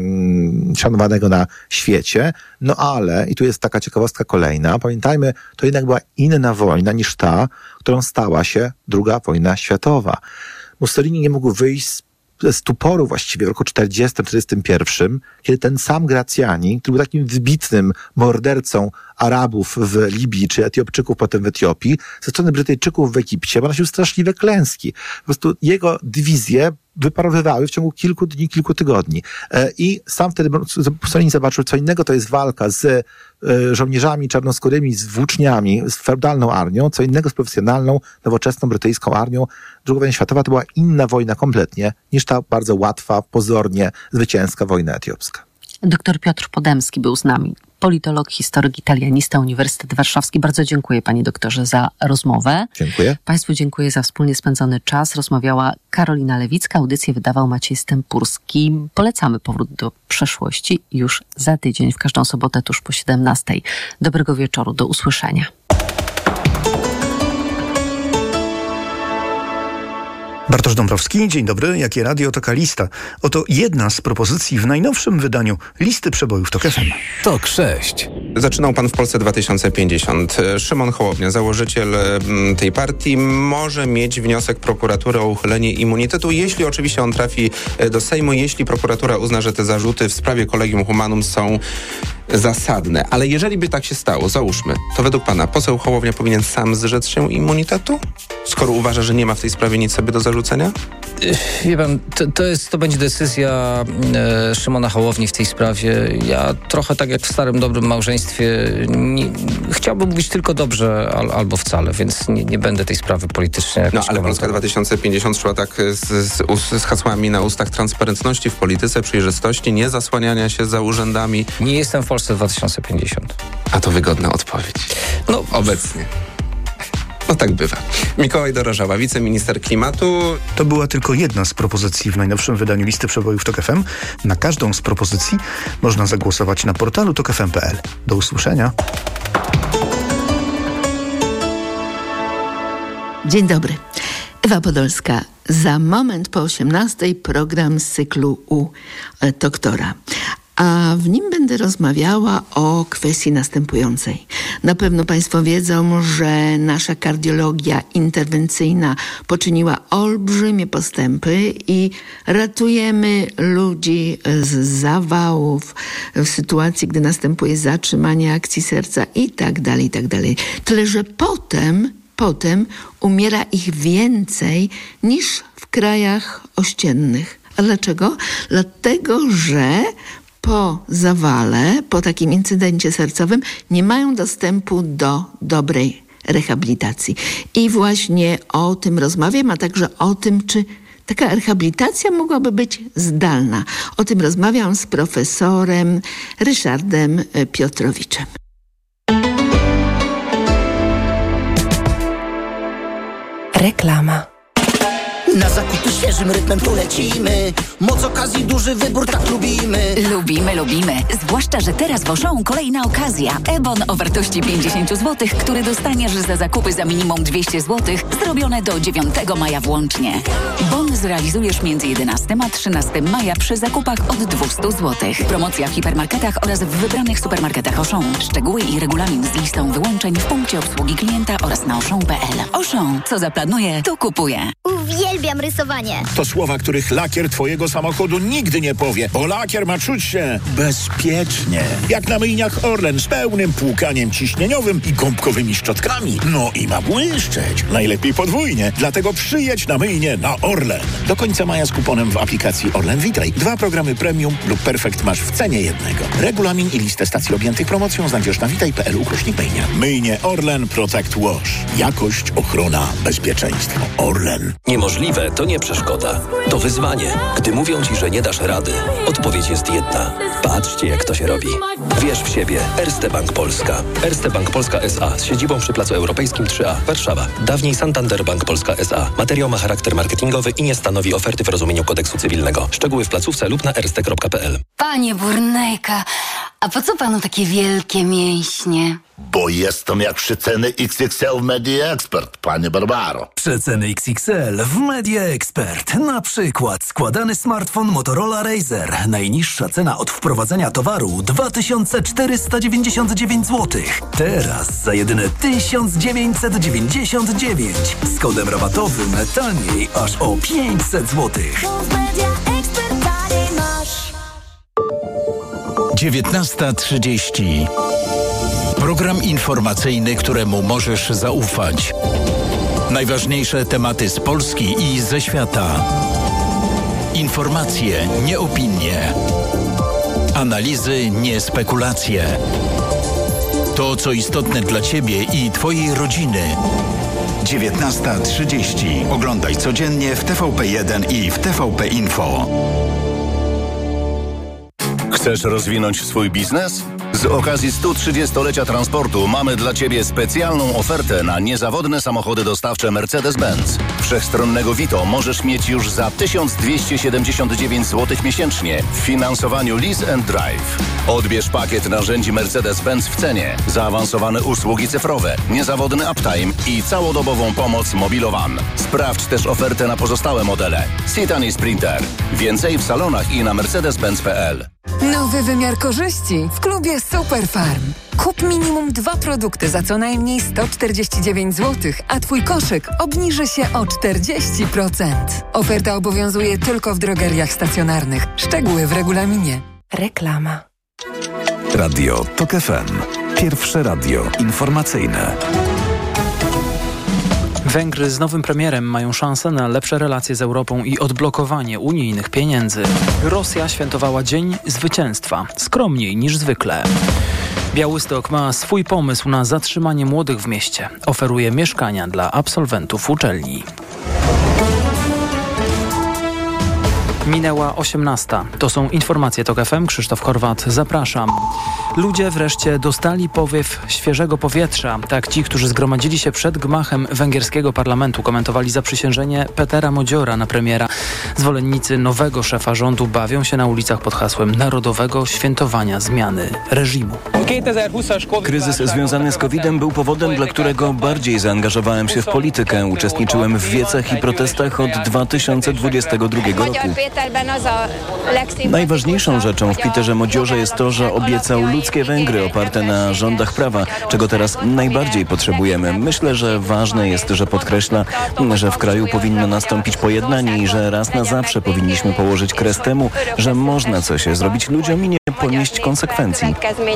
mm, szanowanego na świecie. No ale, i tu jest taka ciekawostka kolejna, pamiętajmy, to jednak była inna wojna niż ta, którą stała się druga wojna światowa. Mussolini nie mógł wyjść z z tuporu właściwie w roku czterdziestym czterdziestym pierwszym, kiedy ten sam Graziani, który był takim wybitnym mordercą Arabów w Libii, czy Etiopczyków potem w Etiopii, ze strony Brytyjczyków w Egipcie, ponosił straszliwe klęski. Po prostu jego dywizje wyparowywały w ciągu kilku dni, kilku tygodni. I sam wtedy Mussolini zobaczył, co innego to jest walka z żołnierzami czarnoskórymi, z włóczniami, z feudalną armią, co innego z profesjonalną, nowoczesną brytyjską armią. Druga wojna światowa to była inna wojna kompletnie, niż ta bardzo łatwa, pozornie zwycięska wojna etiopska. Doktor Piotr Podemski był z nami. Politolog, historyk, italianista, Uniwersytet Warszawski. Bardzo dziękuję, panie doktorze, za rozmowę. Dziękuję. Państwu dziękuję za wspólnie spędzony czas. Rozmawiała Karolina Lewicka, audycję wydawał Maciej Stępurski. Polecamy Powrót do przeszłości już za tydzień, w każdą sobotę tuż po siedemnastej. Dobrego wieczoru, do usłyszenia. Bartosz Dąbrowski, dzień dobry. Jakie radio, taka lista. Oto jedna z propozycji w najnowszym wydaniu listy przebojów TOK F M. TOK sześć. Zaczynał pan w Polsce dwa tysiące pięćdziesiąt. Szymon Hołownia, założyciel tej partii, może mieć wniosek prokuratury o uchylenie immunitetu, jeśli oczywiście on trafi do Sejmu, jeśli prokuratura uzna, że te zarzuty w sprawie Collegium Humanum są zasadne. Ale jeżeli by tak się stało, załóżmy, to według pana poseł Hołownia powinien sam zrzec się immunitetu? Skoro uważa, że nie ma w tej sprawie nic sobie do zarzucenia? Wie pan, to, to, jest, to będzie decyzja e, Szymona Hołowni w tej sprawie. Ja trochę tak jak w starym, dobrym małżeństwie nie, chciałbym mówić tylko dobrze al, albo wcale, więc nie, nie będę tej sprawy politycznie jakoś No, ale komentował. Polska dwa tysiące pięćdziesiąt szła tak z, z, z hasłami na ustach transparentności w polityce, przejrzystości, nie zasłaniania się za urzędami. Nie jestem w Polsce dwa tysiące pięćdziesiąt. A to wygodna odpowiedź. No, obecnie. No tak bywa. Mikołaj Dorożała, wiceminister klimatu. To była tylko jedna z propozycji w najnowszym wydaniu listy przebojów Tok F M. Na każdą z propozycji można zagłosować na portalu tok f m kropka p l. Do usłyszenia. Dzień dobry. Ewa Podolska. Za moment po osiemnastej program z cyklu u doktora. A w nim będę rozmawiała o kwestii następującej. Na pewno Państwo wiedzą, że nasza kardiologia interwencyjna poczyniła olbrzymie postępy i ratujemy ludzi z zawałów w sytuacji, gdy następuje zatrzymanie akcji serca i tak dalej, i tak dalej. Tyle, że potem, potem umiera ich więcej niż w krajach ościennych. A dlaczego? Dlatego, że po zawale, po takim incydencie sercowym nie mają dostępu do dobrej rehabilitacji. I właśnie o tym rozmawiam, a także o tym, czy taka rehabilitacja mogłaby być zdalna. O tym rozmawiam z profesorem Ryszardem Piotrowiczem. Reklama. Na zakupy świeżym rytmem tu lecimy. Moc okazji, duży wybór, tak lubimy. Lubimy, lubimy. Zwłaszcza, że teraz w Auchan kolejna okazja. E-bon o wartości pięćdziesiąt złotych, który dostaniesz za zakupy za minimum dwieście złotych, zrobione do dziewiątego maja włącznie. Bon zrealizujesz między jedenastego a trzynastego maja przy zakupach od dwieście złotych. Promocja w hipermarketach oraz w wybranych supermarketach Auchan. Szczegóły i regulamin z listą wyłączeń w punkcie obsługi klienta oraz na auchan kropka p l. Auchan. Co zaplanuje, to kupuje. Uwielbiam rysowanie. To słowa, których lakier twojego samochodu nigdy nie powie, bo lakier ma czuć się bezpiecznie. Jak na myjniach Orlen z pełnym płukaniem ciśnieniowym i gąbkowymi szczotkami. No i ma błyszczeć. Najlepiej podwójnie. Dlatego przyjedź na myjnię na Orlen. Do końca maja z kuponem w aplikacji Orlen Witaj. Dwa programy premium lub perfekt masz w cenie jednego. Regulamin i listę stacji objętych promocją znajdziesz na witaj kropka p l ukośnik myjnia. Myjnie Orlen Protect Wash. Jakość, ochrona, bezpieczeństwo. Orlen. Niemożliwe to nie przeszkoda. To wyzwanie. Gdy mówią ci, że nie dasz rady, odpowiedź jest jedna. Patrzcie, jak to się robi. Wierz w siebie. Erste Bank Polska. Erste Bank Polska S A z siedzibą przy Placu Europejskim trzy A, Warszawa. Dawniej Santander Bank Polska S A. Materiał ma charakter marketingowy i nie stanowi oferty w rozumieniu kodeksu cywilnego. Szczegóły w placówce lub na erste kropka p l. Panie Burnejka, a po co panu takie wielkie mięśnie? Bo jestem jak przeceny X X L w Media Expert, panie Barbaro. Przeceny X X L w Media Expert. Na przykład składany smartfon Motorola Razr. Najniższa cena od wprowadzenia towaru dwa tysiące czterysta dziewięćdziesiąt dziewięć złotych. Teraz za jedyne tysiąc dziewięćset dziewięćdziesiąt dziewięć. Z kodem rabatowym taniej aż o pięćset złotych. dziewiętnasta trzydzieści. Program informacyjny, któremu możesz zaufać. Najważniejsze tematy z Polski i ze świata. Informacje, nie opinie. Analizy, nie spekulacje. To, co istotne dla Ciebie i Twojej rodziny. dziewiętnasta trzydzieści. Oglądaj codziennie w T V P jeden i w T V P Info. Chcesz rozwinąć swój biznes? Z okazji stu trzydziestolecia transportu mamy dla Ciebie specjalną ofertę na niezawodne samochody dostawcze Mercedes-Benz. Wszechstronnego Vito możesz mieć już za tysiąc dwieście siedemdziesiąt dziewięć złotych miesięcznie w finansowaniu Lease and Drive. Odbierz pakiet narzędzi Mercedes-Benz w cenie, zaawansowane usługi cyfrowe, niezawodny uptime i całodobową pomoc Mobilowan. Sprawdź też ofertę na pozostałe modele. Citan i Sprinter. Więcej w salonach i na mercedes benz kropka p l. Nowy wymiar korzyści w klubie Superfarm. Kup minimum dwa produkty za co najmniej sto czterdzieści dziewięć złotych, a Twój koszyk obniży się o czterdzieści procent. Oferta obowiązuje tylko w drogeriach stacjonarnych. Szczegóły w regulaminie. Reklama. Radio Tok F M. Pierwsze radio informacyjne. Węgry z nowym premierem mają szansę na lepsze relacje z Europą i odblokowanie unijnych pieniędzy. Rosja świętowała Dzień Zwycięstwa, skromniej niż zwykle. Białystok ma swój pomysł na zatrzymanie młodych w mieście. Oferuje mieszkania dla absolwentów uczelni. Minęła osiemnasta. To są informacje TOK F M. Krzysztof Horwat, zapraszam. Ludzie wreszcie dostali powiew świeżego powietrza. Tak ci, którzy zgromadzili się przed gmachem węgierskiego parlamentu, komentowali zaprzysiężenie Petera Modziora na premiera. Zwolennicy nowego szefa rządu bawią się na ulicach pod hasłem narodowego świętowania zmiany reżimu. Kryzys związany z kowidem był powodem, dla którego bardziej zaangażowałem się w politykę. Uczestniczyłem w wiecach i protestach od dwa tysiące dwudziestego drugiego roku. Najważniejszą rzeczą w Peterze Modziorze jest to, że obiecał ludzkie Węgry oparte na rządach prawa, czego teraz najbardziej potrzebujemy. Myślę, że ważne jest, że podkreśla, że w kraju powinno nastąpić pojednanie i że raz na zawsze powinniśmy położyć kres temu, że można coś zrobić ludziom i nie ponieść konsekwencji.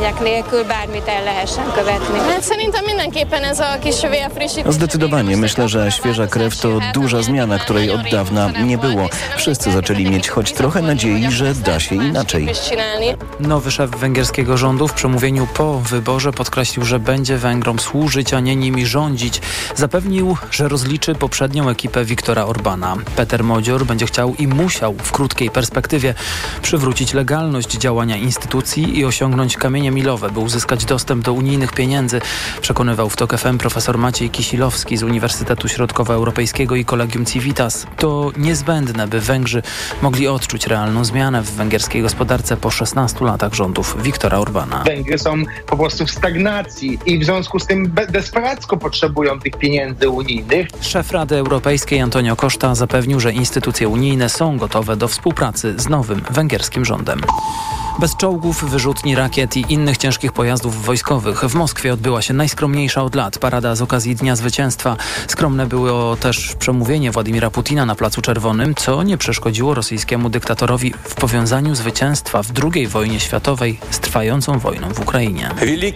Zdecydowanie. Myślę, że świeża krew to duża zmiana, której od dawna nie było. Wszyscy zaczęli mieć choć trochę nadziei, że da się inaczej. Nowy szef węgierskiego rządu w przemówieniu po wyborze podkreślił, że będzie Węgrom służyć, a nie nimi rządzić. Zapewnił, że rozliczy poprzednią ekipę Viktora Orbana. Peter Modzior będzie chciał i musiał w krótkiej perspektywie przywrócić legalność działania instytucji i osiągnąć kamienie milowe, by uzyskać dostęp do unijnych pieniędzy, przekonywał w TOK F M profesor Maciej Kisilowski z Uniwersytetu Środkowoeuropejskiego i Collegium Civitas. To niezbędne, by Węgrzy mogli odczuć realną zmianę w węgierskiej gospodarce po szesnastu latach rządów Viktora Orbana. Węgry są po prostu w stagnacji i w związku z tym desperacko potrzebują tych pieniędzy unijnych. Szef Rady Europejskiej Antonio Costa zapewnił, że instytucje unijne są gotowe do współpracy z nowym węgierskim rządem. Bez czołgów, wyrzutni, rakiet i innych ciężkich pojazdów wojskowych w Moskwie odbyła się najskromniejsza od lat parada z okazji Dnia Zwycięstwa. Skromne było też przemówienie Władimira Putina na Placu Czerwonym, co nie przeszkodziło rosyjskiemu dyktatorowi w powiązaniu zwycięstwa w drugiej wojnie światowej z trwającą wojną w Ukrainie.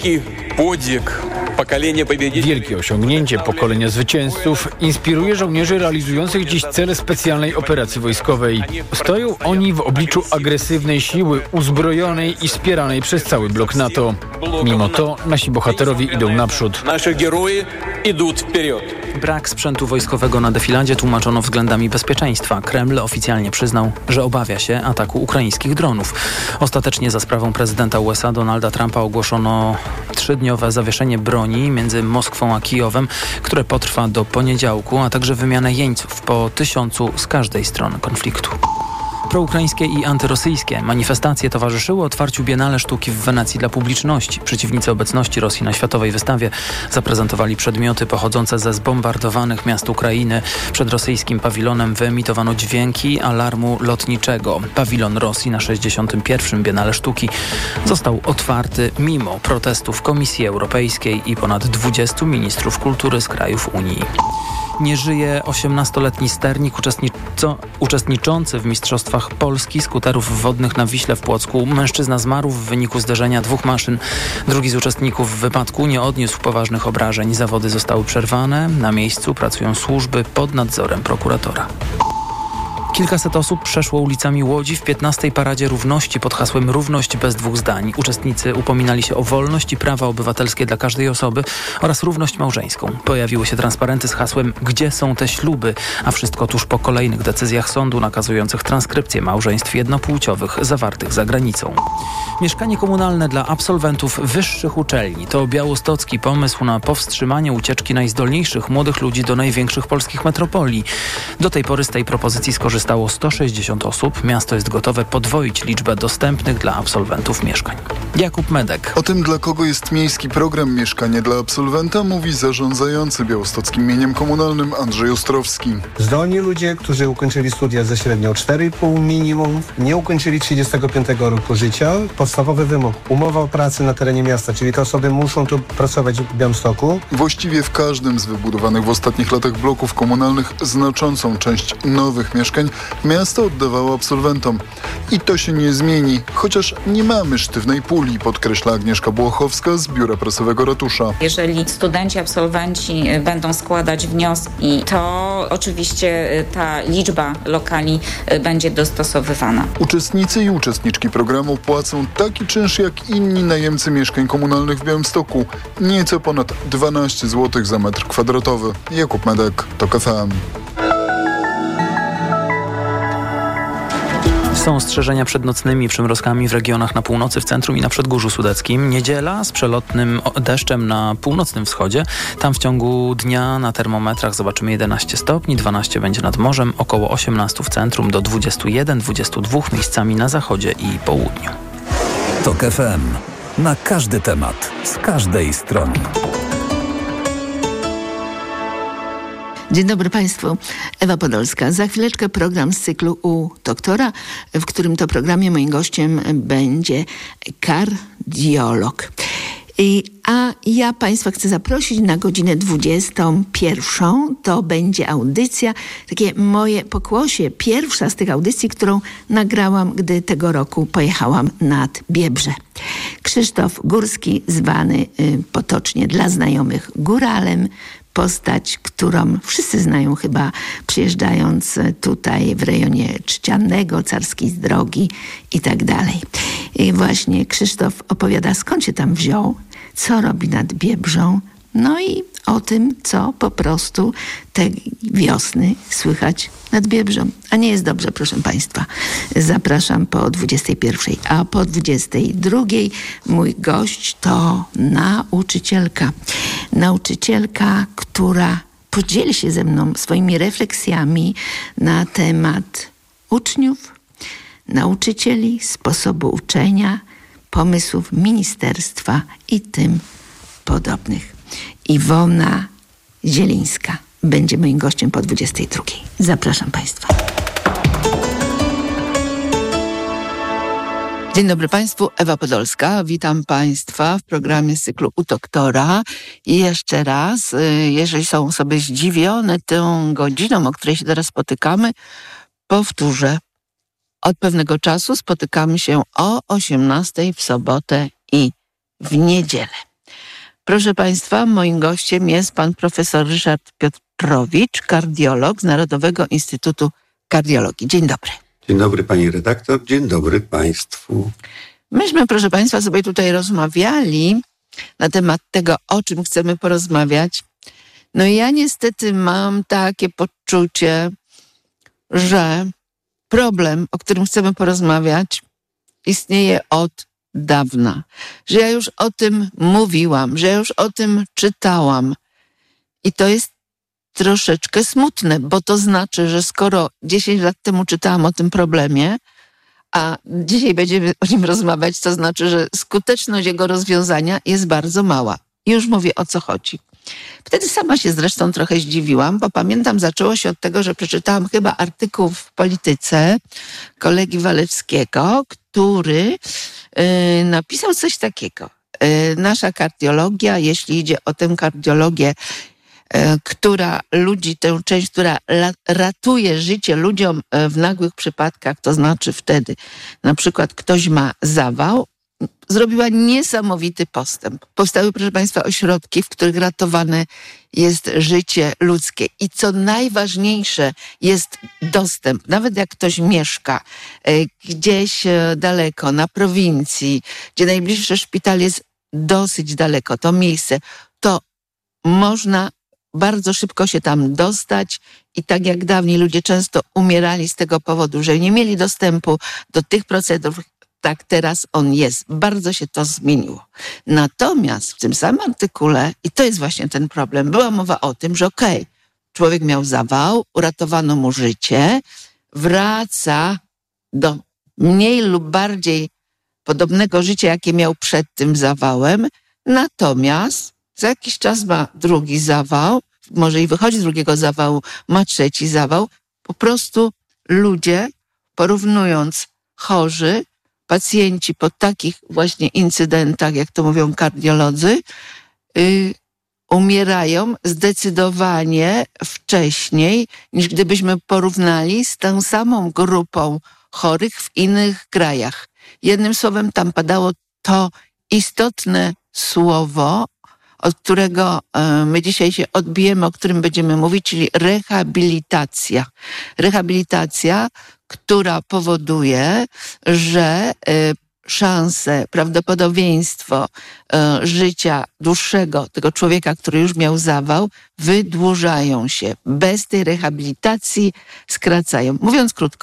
Wielkie osiągnięcie pokolenia zwycięzców inspiruje żołnierzy realizujących dziś cele specjalnej operacji wojskowej. Stoją oni w obliczu agresywnej siły uzbrojonej i wspieranej przez cały blok NATO. Mimo to nasi bohaterowie idą naprzód. Brak sprzętu wojskowego na defiladzie tłumaczono względami bezpieczeństwa. Kreml oficjalnie przyznał, że obawia się ataku ukraińskich dronów. Ostatecznie za sprawą prezydenta U S A Donalda Trumpa ogłoszono trzydniowe zawieszenie broni między Moskwą a Kijowem, które potrwa do poniedziałku, a także wymianę jeńców po tysiącu z każdej strony konfliktu. Proukraińskie i antyrosyjskie manifestacje towarzyszyły otwarciu Biennale Sztuki w Wenecji dla publiczności. Przeciwnicy obecności Rosji na światowej wystawie zaprezentowali przedmioty pochodzące ze zbombardowanych miast Ukrainy. Przed rosyjskim pawilonem wyemitowano dźwięki alarmu lotniczego. Pawilon Rosji na sześćdziesiątym pierwszym Biennale Sztuki został otwarty mimo protestów Komisji Europejskiej i ponad dwudziestu ministrów kultury z krajów Unii. Nie żyje osiemnastoletni sternik uczestniczący w Mistrzostwach Polski skuterów wodnych na Wiśle w Płocku. Mężczyzna zmarł w wyniku zderzenia dwóch maszyn. Drugi z uczestników wypadku nie odniósł poważnych obrażeń. Zawody zostały przerwane. Na miejscu pracują służby pod nadzorem prokuratora. Kilkaset osób przeszło ulicami Łodzi w piętnastej Paradzie Równości pod hasłem Równość bez dwóch zdań. Uczestnicy upominali się o wolność i prawa obywatelskie dla każdej osoby oraz równość małżeńską. Pojawiły się transparenty z hasłem Gdzie są te śluby? A wszystko tuż po kolejnych decyzjach sądu nakazujących transkrypcję małżeństw jednopłciowych zawartych za granicą. Mieszkanie komunalne dla absolwentów wyższych uczelni to białostocki pomysł na powstrzymanie ucieczki najzdolniejszych młodych ludzi do największych polskich metropolii. Do tej pory z tej propozycji skorzystało sto sześćdziesiąt osób. Miasto jest gotowe podwoić liczbę dostępnych dla absolwentów mieszkań. Jakub Medek. O tym, dla kogo jest miejski program Mieszkanie dla absolwenta, mówi zarządzający białostockim mieniem komunalnym Andrzej Ostrowski. Zdolni ludzie, którzy ukończyli studia ze średnią cztery i pół minimum, nie ukończyli trzydziestego piątego roku życia. Podstawowy wymóg, umowa o pracę na terenie miasta, czyli te osoby muszą tu pracować w Białymstoku. Właściwie w każdym z wybudowanych w ostatnich latach bloków komunalnych znaczącą część nowych mieszkań miasto oddawało absolwentom. I to się nie zmieni, chociaż nie mamy sztywnej puli, podkreśla Agnieszka Błochowska z Biura Prasowego Ratusza. Jeżeli studenci, absolwenci będą składać wnioski, to oczywiście ta liczba lokali będzie dostosowywana. Uczestnicy i uczestniczki programu płacą taki czynsz jak inni najemcy mieszkań komunalnych w Białymstoku. Nieco ponad dwanaście złotych za metr kwadratowy. Jakub Medek, TOK F M. Są ostrzeżenia przed nocnymi przymrozkami w regionach na północy, w centrum i na Przedgórzu Sudeckim. Niedziela z przelotnym deszczem na północnym wschodzie. Tam w ciągu dnia na termometrach zobaczymy jedenaście stopni, dwanaście będzie nad morzem, około osiemnaście w centrum, do dwudziestu jeden dwudziestu dwóch miejscami na zachodzie i południu. TOK F M. Na każdy temat, z każdej strony. Dzień dobry Państwu, Ewa Podolska. Za chwileczkę program z cyklu u doktora, w którym to programie moim gościem będzie kardiolog. I, a ja Państwa chcę zaprosić na godzinę dwudziestą pierwszą. To będzie audycja, takie moje pokłosie, pierwsza z tych audycji, którą nagrałam, gdy tego roku pojechałam nad Biebrze. Krzysztof Górski, zwany y, potocznie dla znajomych Góralem, postać, którą wszyscy znają chyba przyjeżdżając tutaj w rejonie Trzciannego, Carskiej Zdrogi i tak dalej. I właśnie Krzysztof opowiada, skąd się tam wziął, co robi nad Biebrzą, no i o tym, co po prostu tej wiosny słychać nad Biebrzą. A nie jest dobrze, proszę Państwa. Zapraszam po dwudziestej pierwszej, a po dwudziestej drugiej mój gość to nauczycielka. Nauczycielka, która podzieli się ze mną swoimi refleksjami na temat uczniów, nauczycieli, sposobu uczenia, pomysłów ministerstwa i tym podobnych. Iwona Zielińska będzie moim gościem po dwudziestej drugiej. Zapraszam Państwa. Dzień dobry Państwu, Ewa Podolska. Witam Państwa w programie z cyklu u doktora. I jeszcze raz, jeżeli są sobie zdziwione tą godziną, o której się teraz spotykamy, powtórzę. Od pewnego czasu spotykamy się o osiemnastej w sobotę i w niedzielę. Proszę Państwa, moim gościem jest pan profesor Ryszard Piotrowicz, kardiolog z Narodowego Instytutu Kardiologii. Dzień dobry. Dzień dobry pani redaktor, dzień dobry Państwu. Myśmy, proszę Państwa, sobie tutaj rozmawiali na temat tego, o czym chcemy porozmawiać. No i ja niestety mam takie poczucie, że problem, o którym chcemy porozmawiać, istnieje od dawna. Że ja już o tym mówiłam, że ja już o tym czytałam. I to jest troszeczkę smutne, bo to znaczy, że skoro dziesięć lat temu czytałam o tym problemie, a dzisiaj będziemy o nim rozmawiać, to znaczy, że skuteczność jego rozwiązania jest bardzo mała. I już mówię, o co chodzi. Wtedy sama się zresztą trochę zdziwiłam, bo pamiętam, zaczęło się od tego, że przeczytałam chyba artykuł w Polityce kolegi Walewskiego, który yy, napisał coś takiego. Yy, nasza kardiologia, jeśli idzie o tę kardiologię, yy, która ludzi, tę część, która la, ratuje życie ludziom w nagłych przypadkach, to znaczy wtedy na przykład ktoś ma zawał, zrobiła niesamowity postęp. Powstały, proszę Państwa, ośrodki, w których ratowane jest życie ludzkie. I co najważniejsze, jest dostęp. Nawet jak ktoś mieszka gdzieś daleko, na prowincji, gdzie najbliższy szpital jest dosyć daleko, to miejsce, to można bardzo szybko się tam dostać i tak jak dawniej ludzie często umierali z tego powodu, że nie mieli dostępu do tych procedur, tak teraz on jest. Bardzo się to zmieniło. Natomiast w tym samym artykule, i to jest właśnie ten problem, była mowa o tym, że okej, okay, człowiek miał zawał, uratowano mu życie, wraca do mniej lub bardziej podobnego życia, jakie miał przed tym zawałem, natomiast za jakiś czas ma drugi zawał, może i wychodzi z drugiego zawału, ma trzeci zawał. Po prostu ludzie, porównując chorzy, pacjenci po takich właśnie incydentach, jak to mówią kardiolodzy, yy, umierają zdecydowanie wcześniej, niż gdybyśmy porównali z tą samą grupą chorych w innych krajach. Jednym słowem, tam padało to istotne słowo, od którego y, my dzisiaj się odbijemy, o którym będziemy mówić, czyli rehabilitacja. Rehabilitacja, która powoduje, że y, szanse, prawdopodobieństwo y, życia dłuższego tego człowieka, który już miał zawał, wydłużają się. Bez tej rehabilitacji skracają. Mówiąc krótko,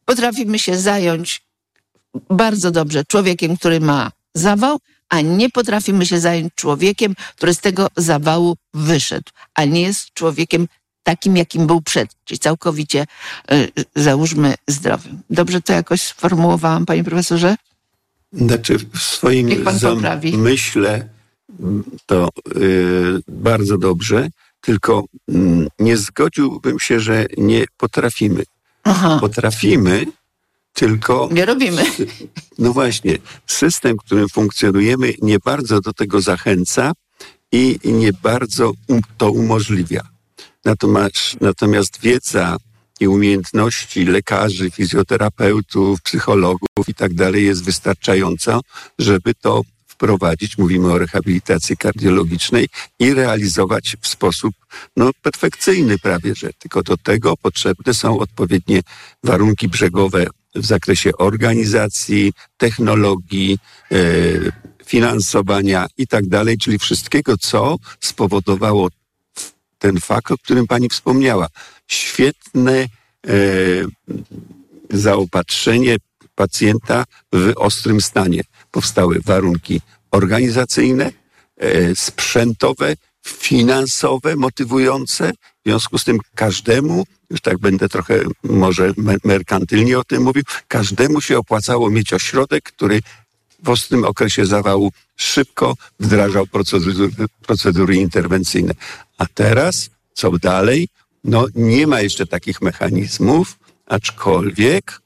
potrafimy się zająć bardzo dobrze człowiekiem, który ma zawał, a nie potrafimy się zająć człowiekiem, który z tego zawału wyszedł, a nie jest człowiekiem takim, jakim był przed, czyli całkowicie, y, załóżmy, zdrowym. Dobrze to jakoś sformułowałam, panie profesorze? Znaczy w swoim zamyśle to y, bardzo dobrze, tylko y, nie zgodziłbym się, że nie potrafimy. Aha. Potrafimy, tylko... Nie robimy. No właśnie, system, w którym funkcjonujemy, nie bardzo do tego zachęca i nie bardzo um, to umożliwia. Natomiast, natomiast wiedza i umiejętności lekarzy, fizjoterapeutów, psychologów i tak dalej jest wystarczająca, żeby to wprowadzić, mówimy o rehabilitacji kardiologicznej, i realizować w sposób no, perfekcyjny prawie, że tylko do tego potrzebne są odpowiednie warunki brzegowe w zakresie organizacji, technologii, e, finansowania i tak dalej, czyli wszystkiego, co spowodowało ten fakt, o którym pani wspomniała. Świetne e, zaopatrzenie pacjenta w ostrym stanie. Powstały warunki organizacyjne, e, sprzętowe, finansowe, motywujące. W związku z tym każdemu, już tak będę trochę może merkantylnie o tym mówił, każdemu się opłacało mieć ośrodek, który w ostrym okresie zawału szybko wdrażał procedury, procedury interwencyjne. A teraz, co dalej? No nie ma jeszcze takich mechanizmów, aczkolwiek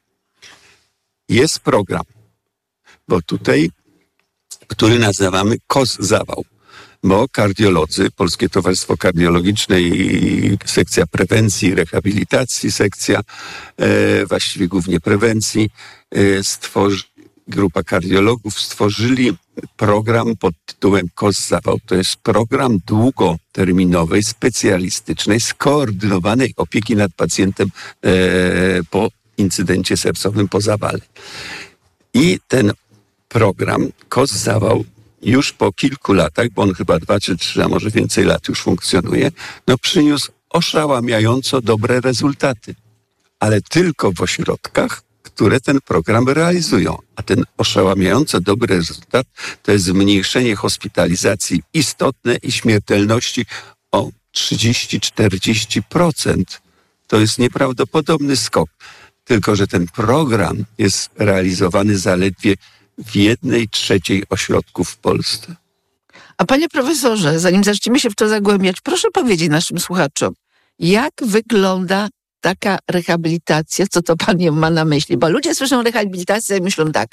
jest program, bo tutaj, który nazywamy K O S zawał, bo kardiolodzy, Polskie Towarzystwo Kardiologiczne i sekcja prewencji, rehabilitacji, sekcja e, właściwie głównie prewencji, e, stworzy, grupa kardiologów stworzyli program pod tytułem K O S zawał. To jest program długoterminowej, specjalistycznej, skoordynowanej opieki nad pacjentem e, po incydencie sercowym, po zawale. I ten program K O S zawał już po kilku latach, bo on chyba dwa czy trzy, a może więcej lat już funkcjonuje, no przyniósł oszałamiająco dobre rezultaty. Ale tylko w ośrodkach, które ten program realizują. A ten oszałamiająco dobry rezultat to jest zmniejszenie hospitalizacji istotne i śmiertelności o trzydzieści do czterdziestu procent. To jest nieprawdopodobny skok. Tylko że ten program jest realizowany zaledwie w jednej trzeciej ośrodków w Polsce. A panie profesorze, zanim zaczniemy się w to zagłębiać, proszę powiedzieć naszym słuchaczom, jak wygląda taka rehabilitacja, co to pan ma na myśli? Bo ludzie słyszą rehabilitację i myślą tak,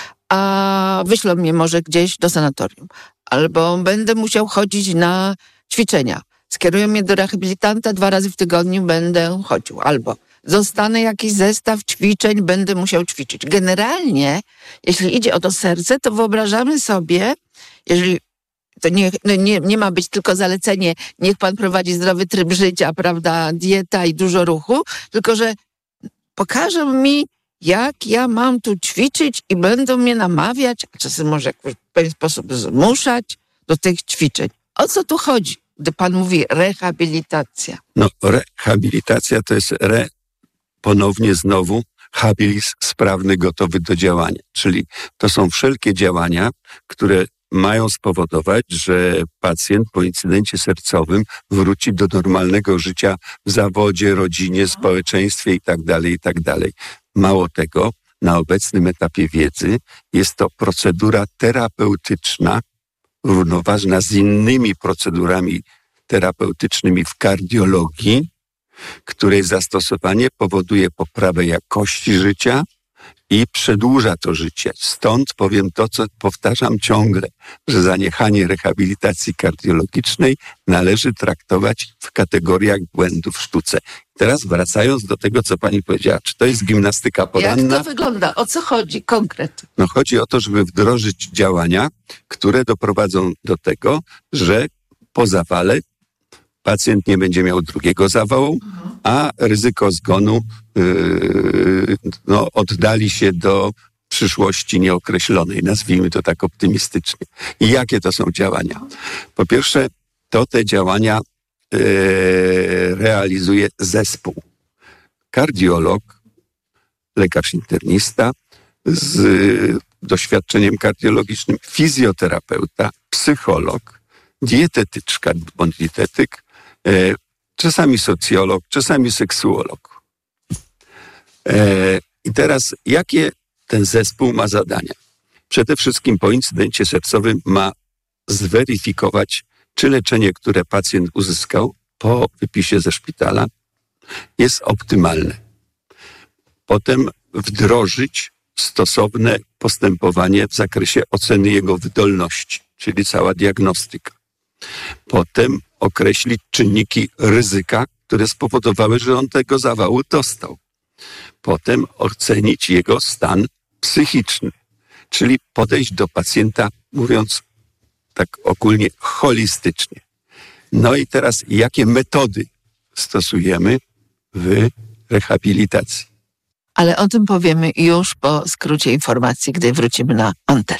a wyślą mnie może gdzieś do sanatorium, albo będę musiał chodzić na ćwiczenia, skierują mnie do rehabilitanta, dwa razy w tygodniu będę chodził, albo dostanę jakiś zestaw ćwiczeń, będę musiał ćwiczyć. Generalnie, jeśli idzie o to serce, to wyobrażamy sobie, jeżeli to nie, nie, nie ma być tylko zalecenie, niech pan prowadzi zdrowy tryb życia, prawda, dieta i dużo ruchu, tylko że pokażą mi, jak ja mam tu ćwiczyć i będą mnie namawiać, a czasem może w pewien sposób zmuszać do tych ćwiczeń. O co tu chodzi, gdy pan mówi rehabilitacja? No, rehabilitacja to jest re, ponownie znowu, habilis, sprawny, gotowy do działania. Czyli to są wszelkie działania, które mają spowodować, że pacjent po incydencie sercowym wróci do normalnego życia w zawodzie, rodzinie, społeczeństwie itd., itd. Mało tego, na obecnym etapie wiedzy jest to procedura terapeutyczna, równoważna z innymi procedurami terapeutycznymi w kardiologii, której zastosowanie powoduje poprawę jakości życia i przedłuża to życie. Stąd powiem to, co powtarzam ciągle, że zaniechanie rehabilitacji kardiologicznej należy traktować w kategoriach błędu w sztuce. Teraz wracając do tego, co pani powiedziała, czy to jest gimnastyka poranna? Jak to wygląda? O co chodzi? Konkret. No chodzi o to, żeby wdrożyć działania, które doprowadzą do tego, że po zawale pacjent nie będzie miał drugiego zawału, a ryzyko zgonu yy, no, oddali się do przyszłości nieokreślonej, nazwijmy to tak optymistycznie. I jakie to są działania? Po pierwsze, to te działania yy, realizuje zespół. Kardiolog lekarz internista z y, doświadczeniem kardiologicznym, fizjoterapeuta, psycholog, dietetyczka bądź dietetyk, e, czasami socjolog, czasami seksuolog. E, I teraz jakie ten zespół ma zadania? Przede wszystkim po incydencie sercowym ma zweryfikować, czy leczenie, które pacjent uzyskał po wypisie ze szpitala, jest optymalne. Potem wdrożyć stosowne postępowanie w zakresie oceny jego wydolności, czyli cała diagnostyka. Potem określić czynniki ryzyka, które spowodowały, że on tego zawału dostał. Potem ocenić jego stan psychiczny, czyli podejść do pacjenta, mówiąc tak ogólnie, holistycznie. No i teraz, jakie metody stosujemy w rehabilitacji? Ale o tym powiemy już po skrócie informacji, gdy wrócimy na antenę.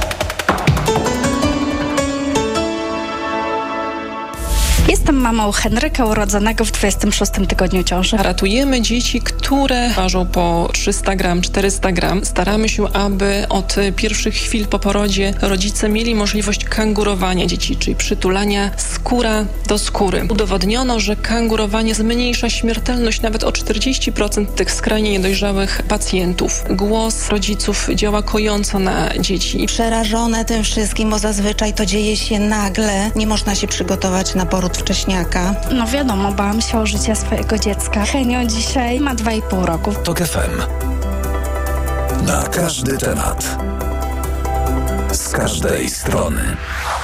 Jestem mamą Henryka, urodzonego w dwudziestym szóstym tygodniu ciąży. Ratujemy dzieci, które ważą po trzysta gram, czterysta gram. Staramy się, aby od pierwszych chwil po porodzie rodzice mieli możliwość kangurowania dzieci, czyli przytulania skóra do skóry. Udowodniono, że kangurowanie zmniejsza śmiertelność nawet o czterdzieści procent tych skrajnie niedojrzałych pacjentów. Głos rodziców działa kojąco na dzieci. Przerażone tym wszystkim, bo zazwyczaj to dzieje się nagle. Nie można się przygotować na poród wcześniaka. No wiadomo, bałam się o życie swojego dziecka. Henio dzisiaj ma dwa i pół roku. TOK F M. Na każdy temat. Z każdej strony.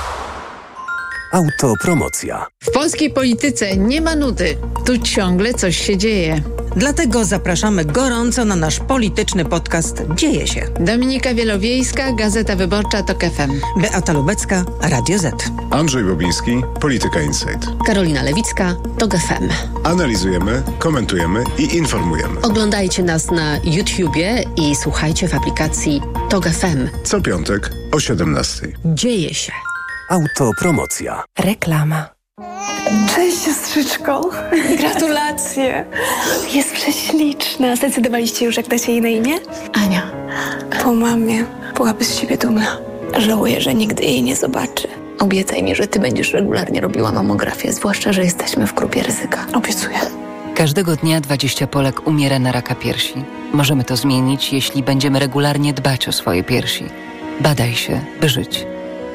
Autopromocja. W polskiej polityce nie ma nudy. Tu ciągle coś się dzieje. Dlatego zapraszamy gorąco na nasz polityczny podcast Dzieje się. Dominika Wielowiejska, Gazeta Wyborcza, TOK F M. Beata Lubecka, Radio Z. Andrzej Bobiński, Polityka Insight. Karolina Lewicka, TOK F M. Analizujemy, komentujemy i informujemy. Oglądajcie nas na YouTubie i słuchajcie w aplikacji TOK F M. Co piątek o siedemnastej. Dzieje się. Autopromocja. Reklama. Cześć siostrzyczko. Gratulacje. Jest prześliczna. Zdecydowaliście już, jak dacie jej na imię? Ania. Po mamie. Byłaby z siebie dumna. Żałuję, że nigdy jej nie zobaczy. Obiecaj mi, że ty będziesz regularnie robiła mamografię, zwłaszcza, że jesteśmy w grupie ryzyka. Obiecuję. Każdego dnia dwadzieścia Polek umiera na raka piersi. Możemy to zmienić, jeśli będziemy regularnie dbać o swoje piersi. Badaj się, by żyć.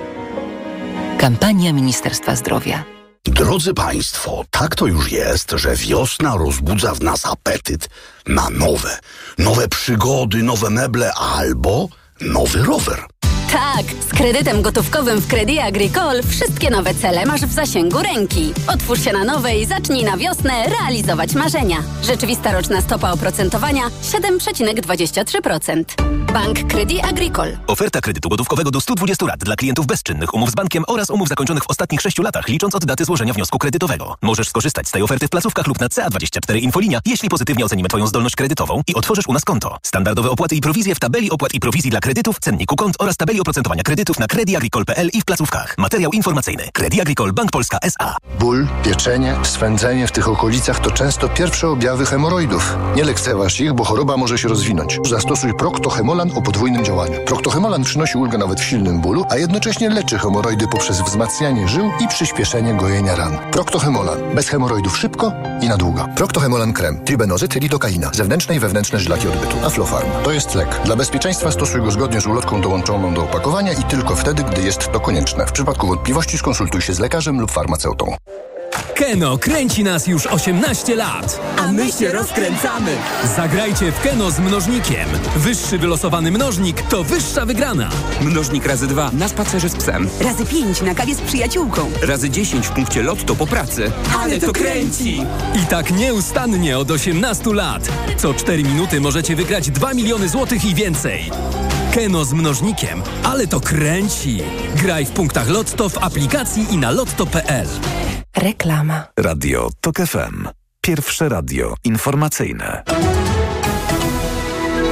Kampania Ministerstwa Zdrowia. Drodzy Państwo, tak to już jest, że wiosna rozbudza w nas apetyt na nowe. Nowe przygody, nowe meble albo nowy rower. Tak, z kredytem gotówkowym w Crédit Agricole wszystkie nowe cele masz w zasięgu ręki. Otwórz się na nowe i zacznij na wiosnę realizować marzenia. Rzeczywista roczna stopa oprocentowania siedem przecinek dwadzieścia trzy procent. Bank Crédit Agricole. Oferta kredytu gotówkowego do stu dwudziestu lat dla klientów bezczynnych, umów z bankiem oraz umów zakończonych w ostatnich sześciu latach, licząc od daty złożenia wniosku kredytowego. Możesz skorzystać z tej oferty w placówkach lub na C A dwadzieścia cztery Infolinia, jeśli pozytywnie ocenimy Twoją zdolność kredytową i otworzysz u nas konto. Standardowe opłaty i prowizje w tabeli opłat i prowizji dla kredytów, cenniku kont oraz tabeli oprocentowania kredytów na crédit agricole kropka p l i w placówkach. Materiał informacyjny. Crédit Agricole Bank Polska S A. Ból, pieczenie, swędzenie w tych okolicach to często pierwsze objawy hemoroidów. Nie lekceważ ich, bo choroba może się rozwinąć. Zastosuj Procto-Hemolan o podwójnym działaniu. Procto-Hemolan przynosi ulgę nawet w silnym bólu, a jednocześnie leczy hemoroidy poprzez wzmacnianie żył i przyspieszenie gojenia ran. Procto-Hemolan. Bez hemoroidów szybko i na długo. Procto-Hemolan krem. Tribenozyt, lidokaina. Zewnętrzne i wewnętrzne żylaki odbytu. Aflofarm. To jest lek. Dla bezpieczeństwa stosuj go zgodnie z ulotką dołączoną do opakowania i tylko wtedy, gdy jest to konieczne. W przypadku wątpliwości skonsultuj się z lekarzem lub farmaceutą. Keno kręci nas już osiemnaście lat. A my się rozkręcamy. Zagrajcie w Keno z mnożnikiem. Wyższy wylosowany mnożnik to wyższa wygrana. Mnożnik razy dwa na spacerze z psem. Razy pięć na kawie z przyjaciółką. Razy dziesięć w punkcie lotto po pracy. Ale to kręci! I tak nieustannie od osiemnastu lat. Co cztery minuty możecie wygrać dwa miliony złotych i więcej. Keno z mnożnikiem, ale to kręci. Graj w punktach Lotto, w aplikacji i na lotto kropka p l. Reklama. Radio TOK F M. Pierwsze radio informacyjne.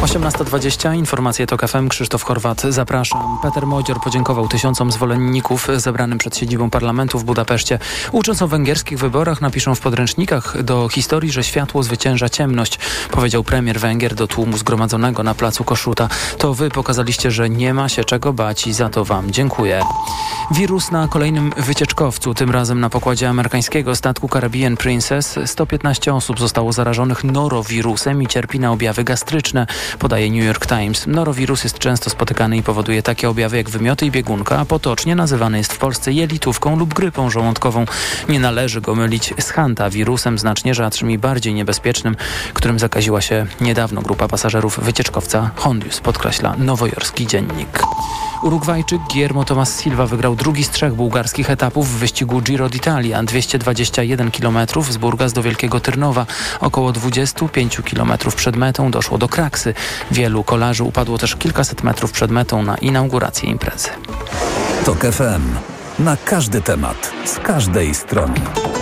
osiemnasta dwadzieścia, informacje TOK F M, Krzysztof Horwat, zapraszam. Peter Modzior podziękował tysiącom zwolenników zebranym przed siedzibą parlamentu w Budapeszcie. Ucząc o węgierskich wyborach, napiszą w podręcznikach do historii, że światło zwycięża ciemność, powiedział premier Węgier do tłumu zgromadzonego na placu Kossuth. To wy pokazaliście, że nie ma się czego bać i za to wam dziękuję. Wirus na kolejnym wycieczkowcu, tym razem na pokładzie amerykańskiego statku Caribbean Princess. sto piętnaście osób zostało zarażonych norowirusem i cierpi na objawy gastryczne, podaje New York Times. Norowirus jest często spotykany i powoduje takie objawy jak wymioty i biegunka, a potocznie nazywany jest w Polsce jelitówką lub grypą żołądkową. Nie należy go mylić z hantawirusem, znacznie rzadszym i bardziej niebezpiecznym, którym zakaziła się niedawno grupa pasażerów wycieczkowca Hondius, podkreśla nowojorski dziennik. Urugwajczyk Guillermo Tomas Silva wygrał drugi z trzech bułgarskich etapów w wyścigu Giro d'Italia. dwieście dwadzieścia jeden kilometrów z Burgas do Wielkiego Tyrnowa. Około dwadzieścia pięć kilometrów przed metą doszło do kraksy. Wielu kolarzy upadło też kilkaset metrów przed metą na inaugurację imprezy. TOK F M. Na każdy temat, z każdej strony.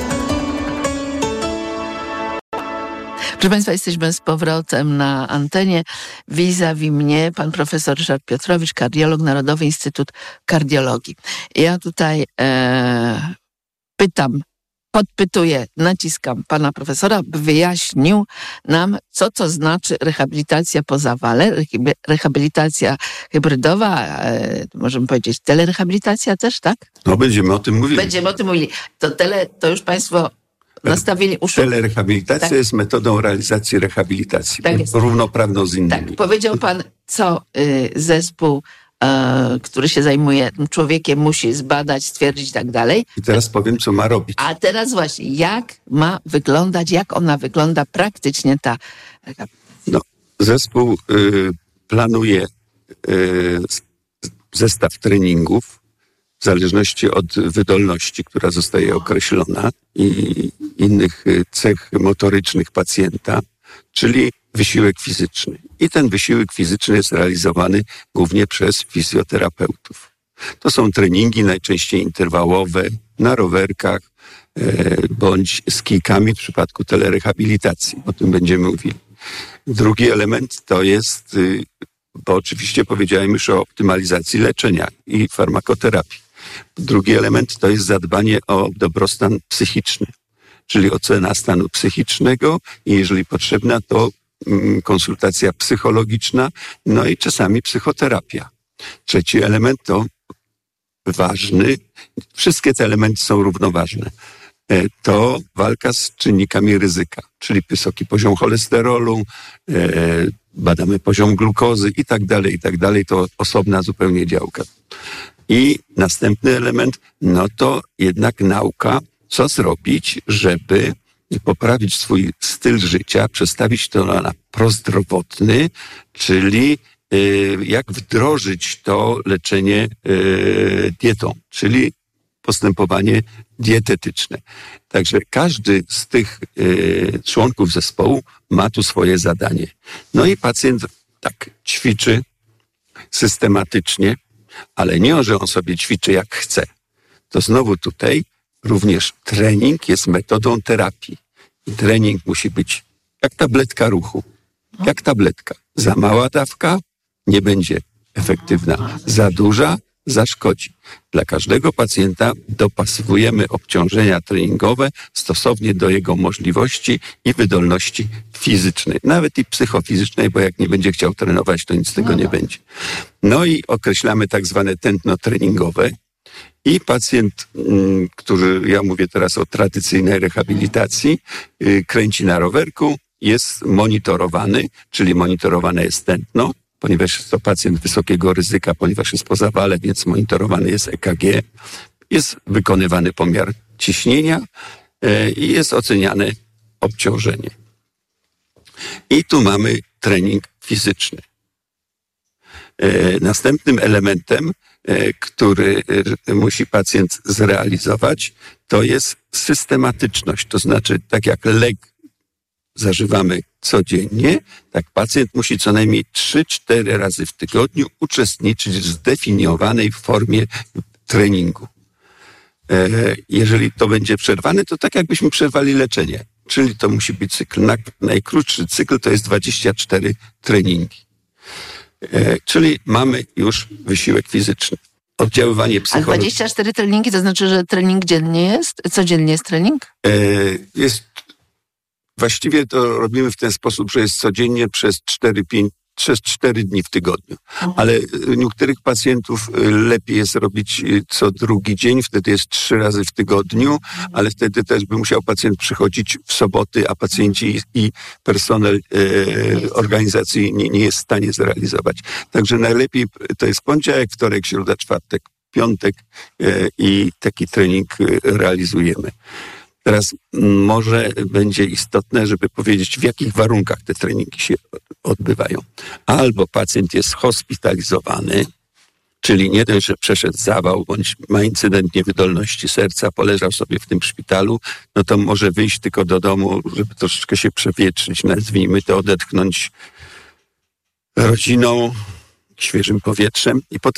Proszę Państwa, jesteśmy z powrotem na antenie. Vis-a-vis mnie pan profesor Ryszard Piotrowicz, kardiolog, Narodowy Instytut Kardiologii. Ja tutaj e, pytam, podpytuję, naciskam pana profesora, by wyjaśnił nam, co to znaczy rehabilitacja po zawale, rehabilitacja hybrydowa, e, możemy powiedzieć telerehabilitacja też, tak? No będziemy o tym mówili. Będziemy o tym mówili. To tele, to już państwo nastawili uszu. Telerehabilitacja tak. jest metodą realizacji rehabilitacji, tak równoprawną z innymi. Tak, powiedział pan, co y, zespół, y, który się zajmuje tym człowiekiem, musi zbadać, stwierdzić i tak dalej. I teraz powiem, co ma robić. A teraz właśnie, jak ma wyglądać, jak ona wygląda praktycznie ta rehabilitacja? No, zespół y, planuje y, zestaw treningów, w zależności od wydolności, która zostaje określona i innych cech motorycznych pacjenta, czyli wysiłek fizyczny. I ten wysiłek fizyczny jest realizowany głównie przez fizjoterapeutów. To są treningi najczęściej interwałowe na rowerkach e, bądź z kijkami w przypadku telerehabilitacji. O tym będziemy mówili. Drugi element to jest, bo oczywiście powiedziałem już o optymalizacji leczenia i farmakoterapii. Drugi element to jest zadbanie o dobrostan psychiczny, czyli ocena stanu psychicznego i jeżeli potrzebna, to konsultacja psychologiczna, no i czasami psychoterapia. Trzeci element to ważny, wszystkie te elementy są równoważne, to walka z czynnikami ryzyka, czyli wysoki poziom cholesterolu, badamy poziom glukozy i tak dalej, i tak dalej, to osobna zupełnie działka. I następny element, no to jednak nauka, co zrobić, żeby poprawić swój styl życia, przestawić to na prozdrowotny, czyli y, jak wdrożyć to leczenie y, dietą, czyli postępowanie dietetyczne. Także każdy z tych y, członków zespołu ma tu swoje zadanie. No i pacjent tak ćwiczy systematycznie, ale nie, że on sobie ćwiczy jak chce. To znowu tutaj również trening jest metodą terapii. I trening musi być jak tabletka ruchu. Jak tabletka. Za mała dawka nie będzie efektywna. Za duża zaszkodzi. Dla każdego pacjenta dopasowujemy obciążenia treningowe stosownie do jego możliwości i wydolności fizycznej. Nawet i psychofizycznej, bo jak nie będzie chciał trenować, to nic z tego nie będzie. No i określamy tak zwane tętno treningowe. I pacjent, który, ja mówię teraz o tradycyjnej rehabilitacji, kręci na rowerku, jest monitorowany, czyli monitorowane jest tętno, ponieważ jest to pacjent wysokiego ryzyka, ponieważ jest po zawale, więc monitorowany jest E K G, jest wykonywany pomiar ciśnienia i jest oceniane obciążenie. I tu mamy trening fizyczny. Następnym elementem, który musi pacjent zrealizować, to jest systematyczność. To znaczy, tak jak lek zażywamy codziennie, tak pacjent musi co najmniej trzy cztery razy w tygodniu uczestniczyć w zdefiniowanej formie treningu. Jeżeli to będzie przerwane, to tak jakbyśmy przerwali leczenie. Czyli to musi być cykl. Najkrótszy cykl to jest dwadzieścia cztery treningi. E, czyli mamy już wysiłek fizyczny. Oddziaływanie A psychologiczne. dwadzieścia cztery treningi to znaczy, że trening dziennie jest? Codziennie jest trening? E, jest, właściwie to robimy w ten sposób, że jest codziennie przez cztery pięć przez cztery dni w tygodniu. Ale niektórych pacjentów lepiej jest robić co drugi dzień, wtedy jest trzy razy w tygodniu, ale wtedy też by musiał pacjent przychodzić w soboty, a pacjenci i personel e, organizacji nie, nie jest w stanie zrealizować. Także najlepiej to jest poniedziałek, wtorek, środa, czwartek, piątek e, i taki trening realizujemy. Teraz może będzie istotne, żeby powiedzieć, w jakich warunkach te treningi się odbywają. Albo pacjent jest hospitalizowany, czyli nie dość, że przeszedł zawał, bądź ma incydent niewydolności serca, poleżał sobie w tym szpitalu, no to może wyjść tylko do domu, żeby troszeczkę się przewietrzyć, nazwijmy to, odetchnąć rodziną, świeżym powietrzem i potem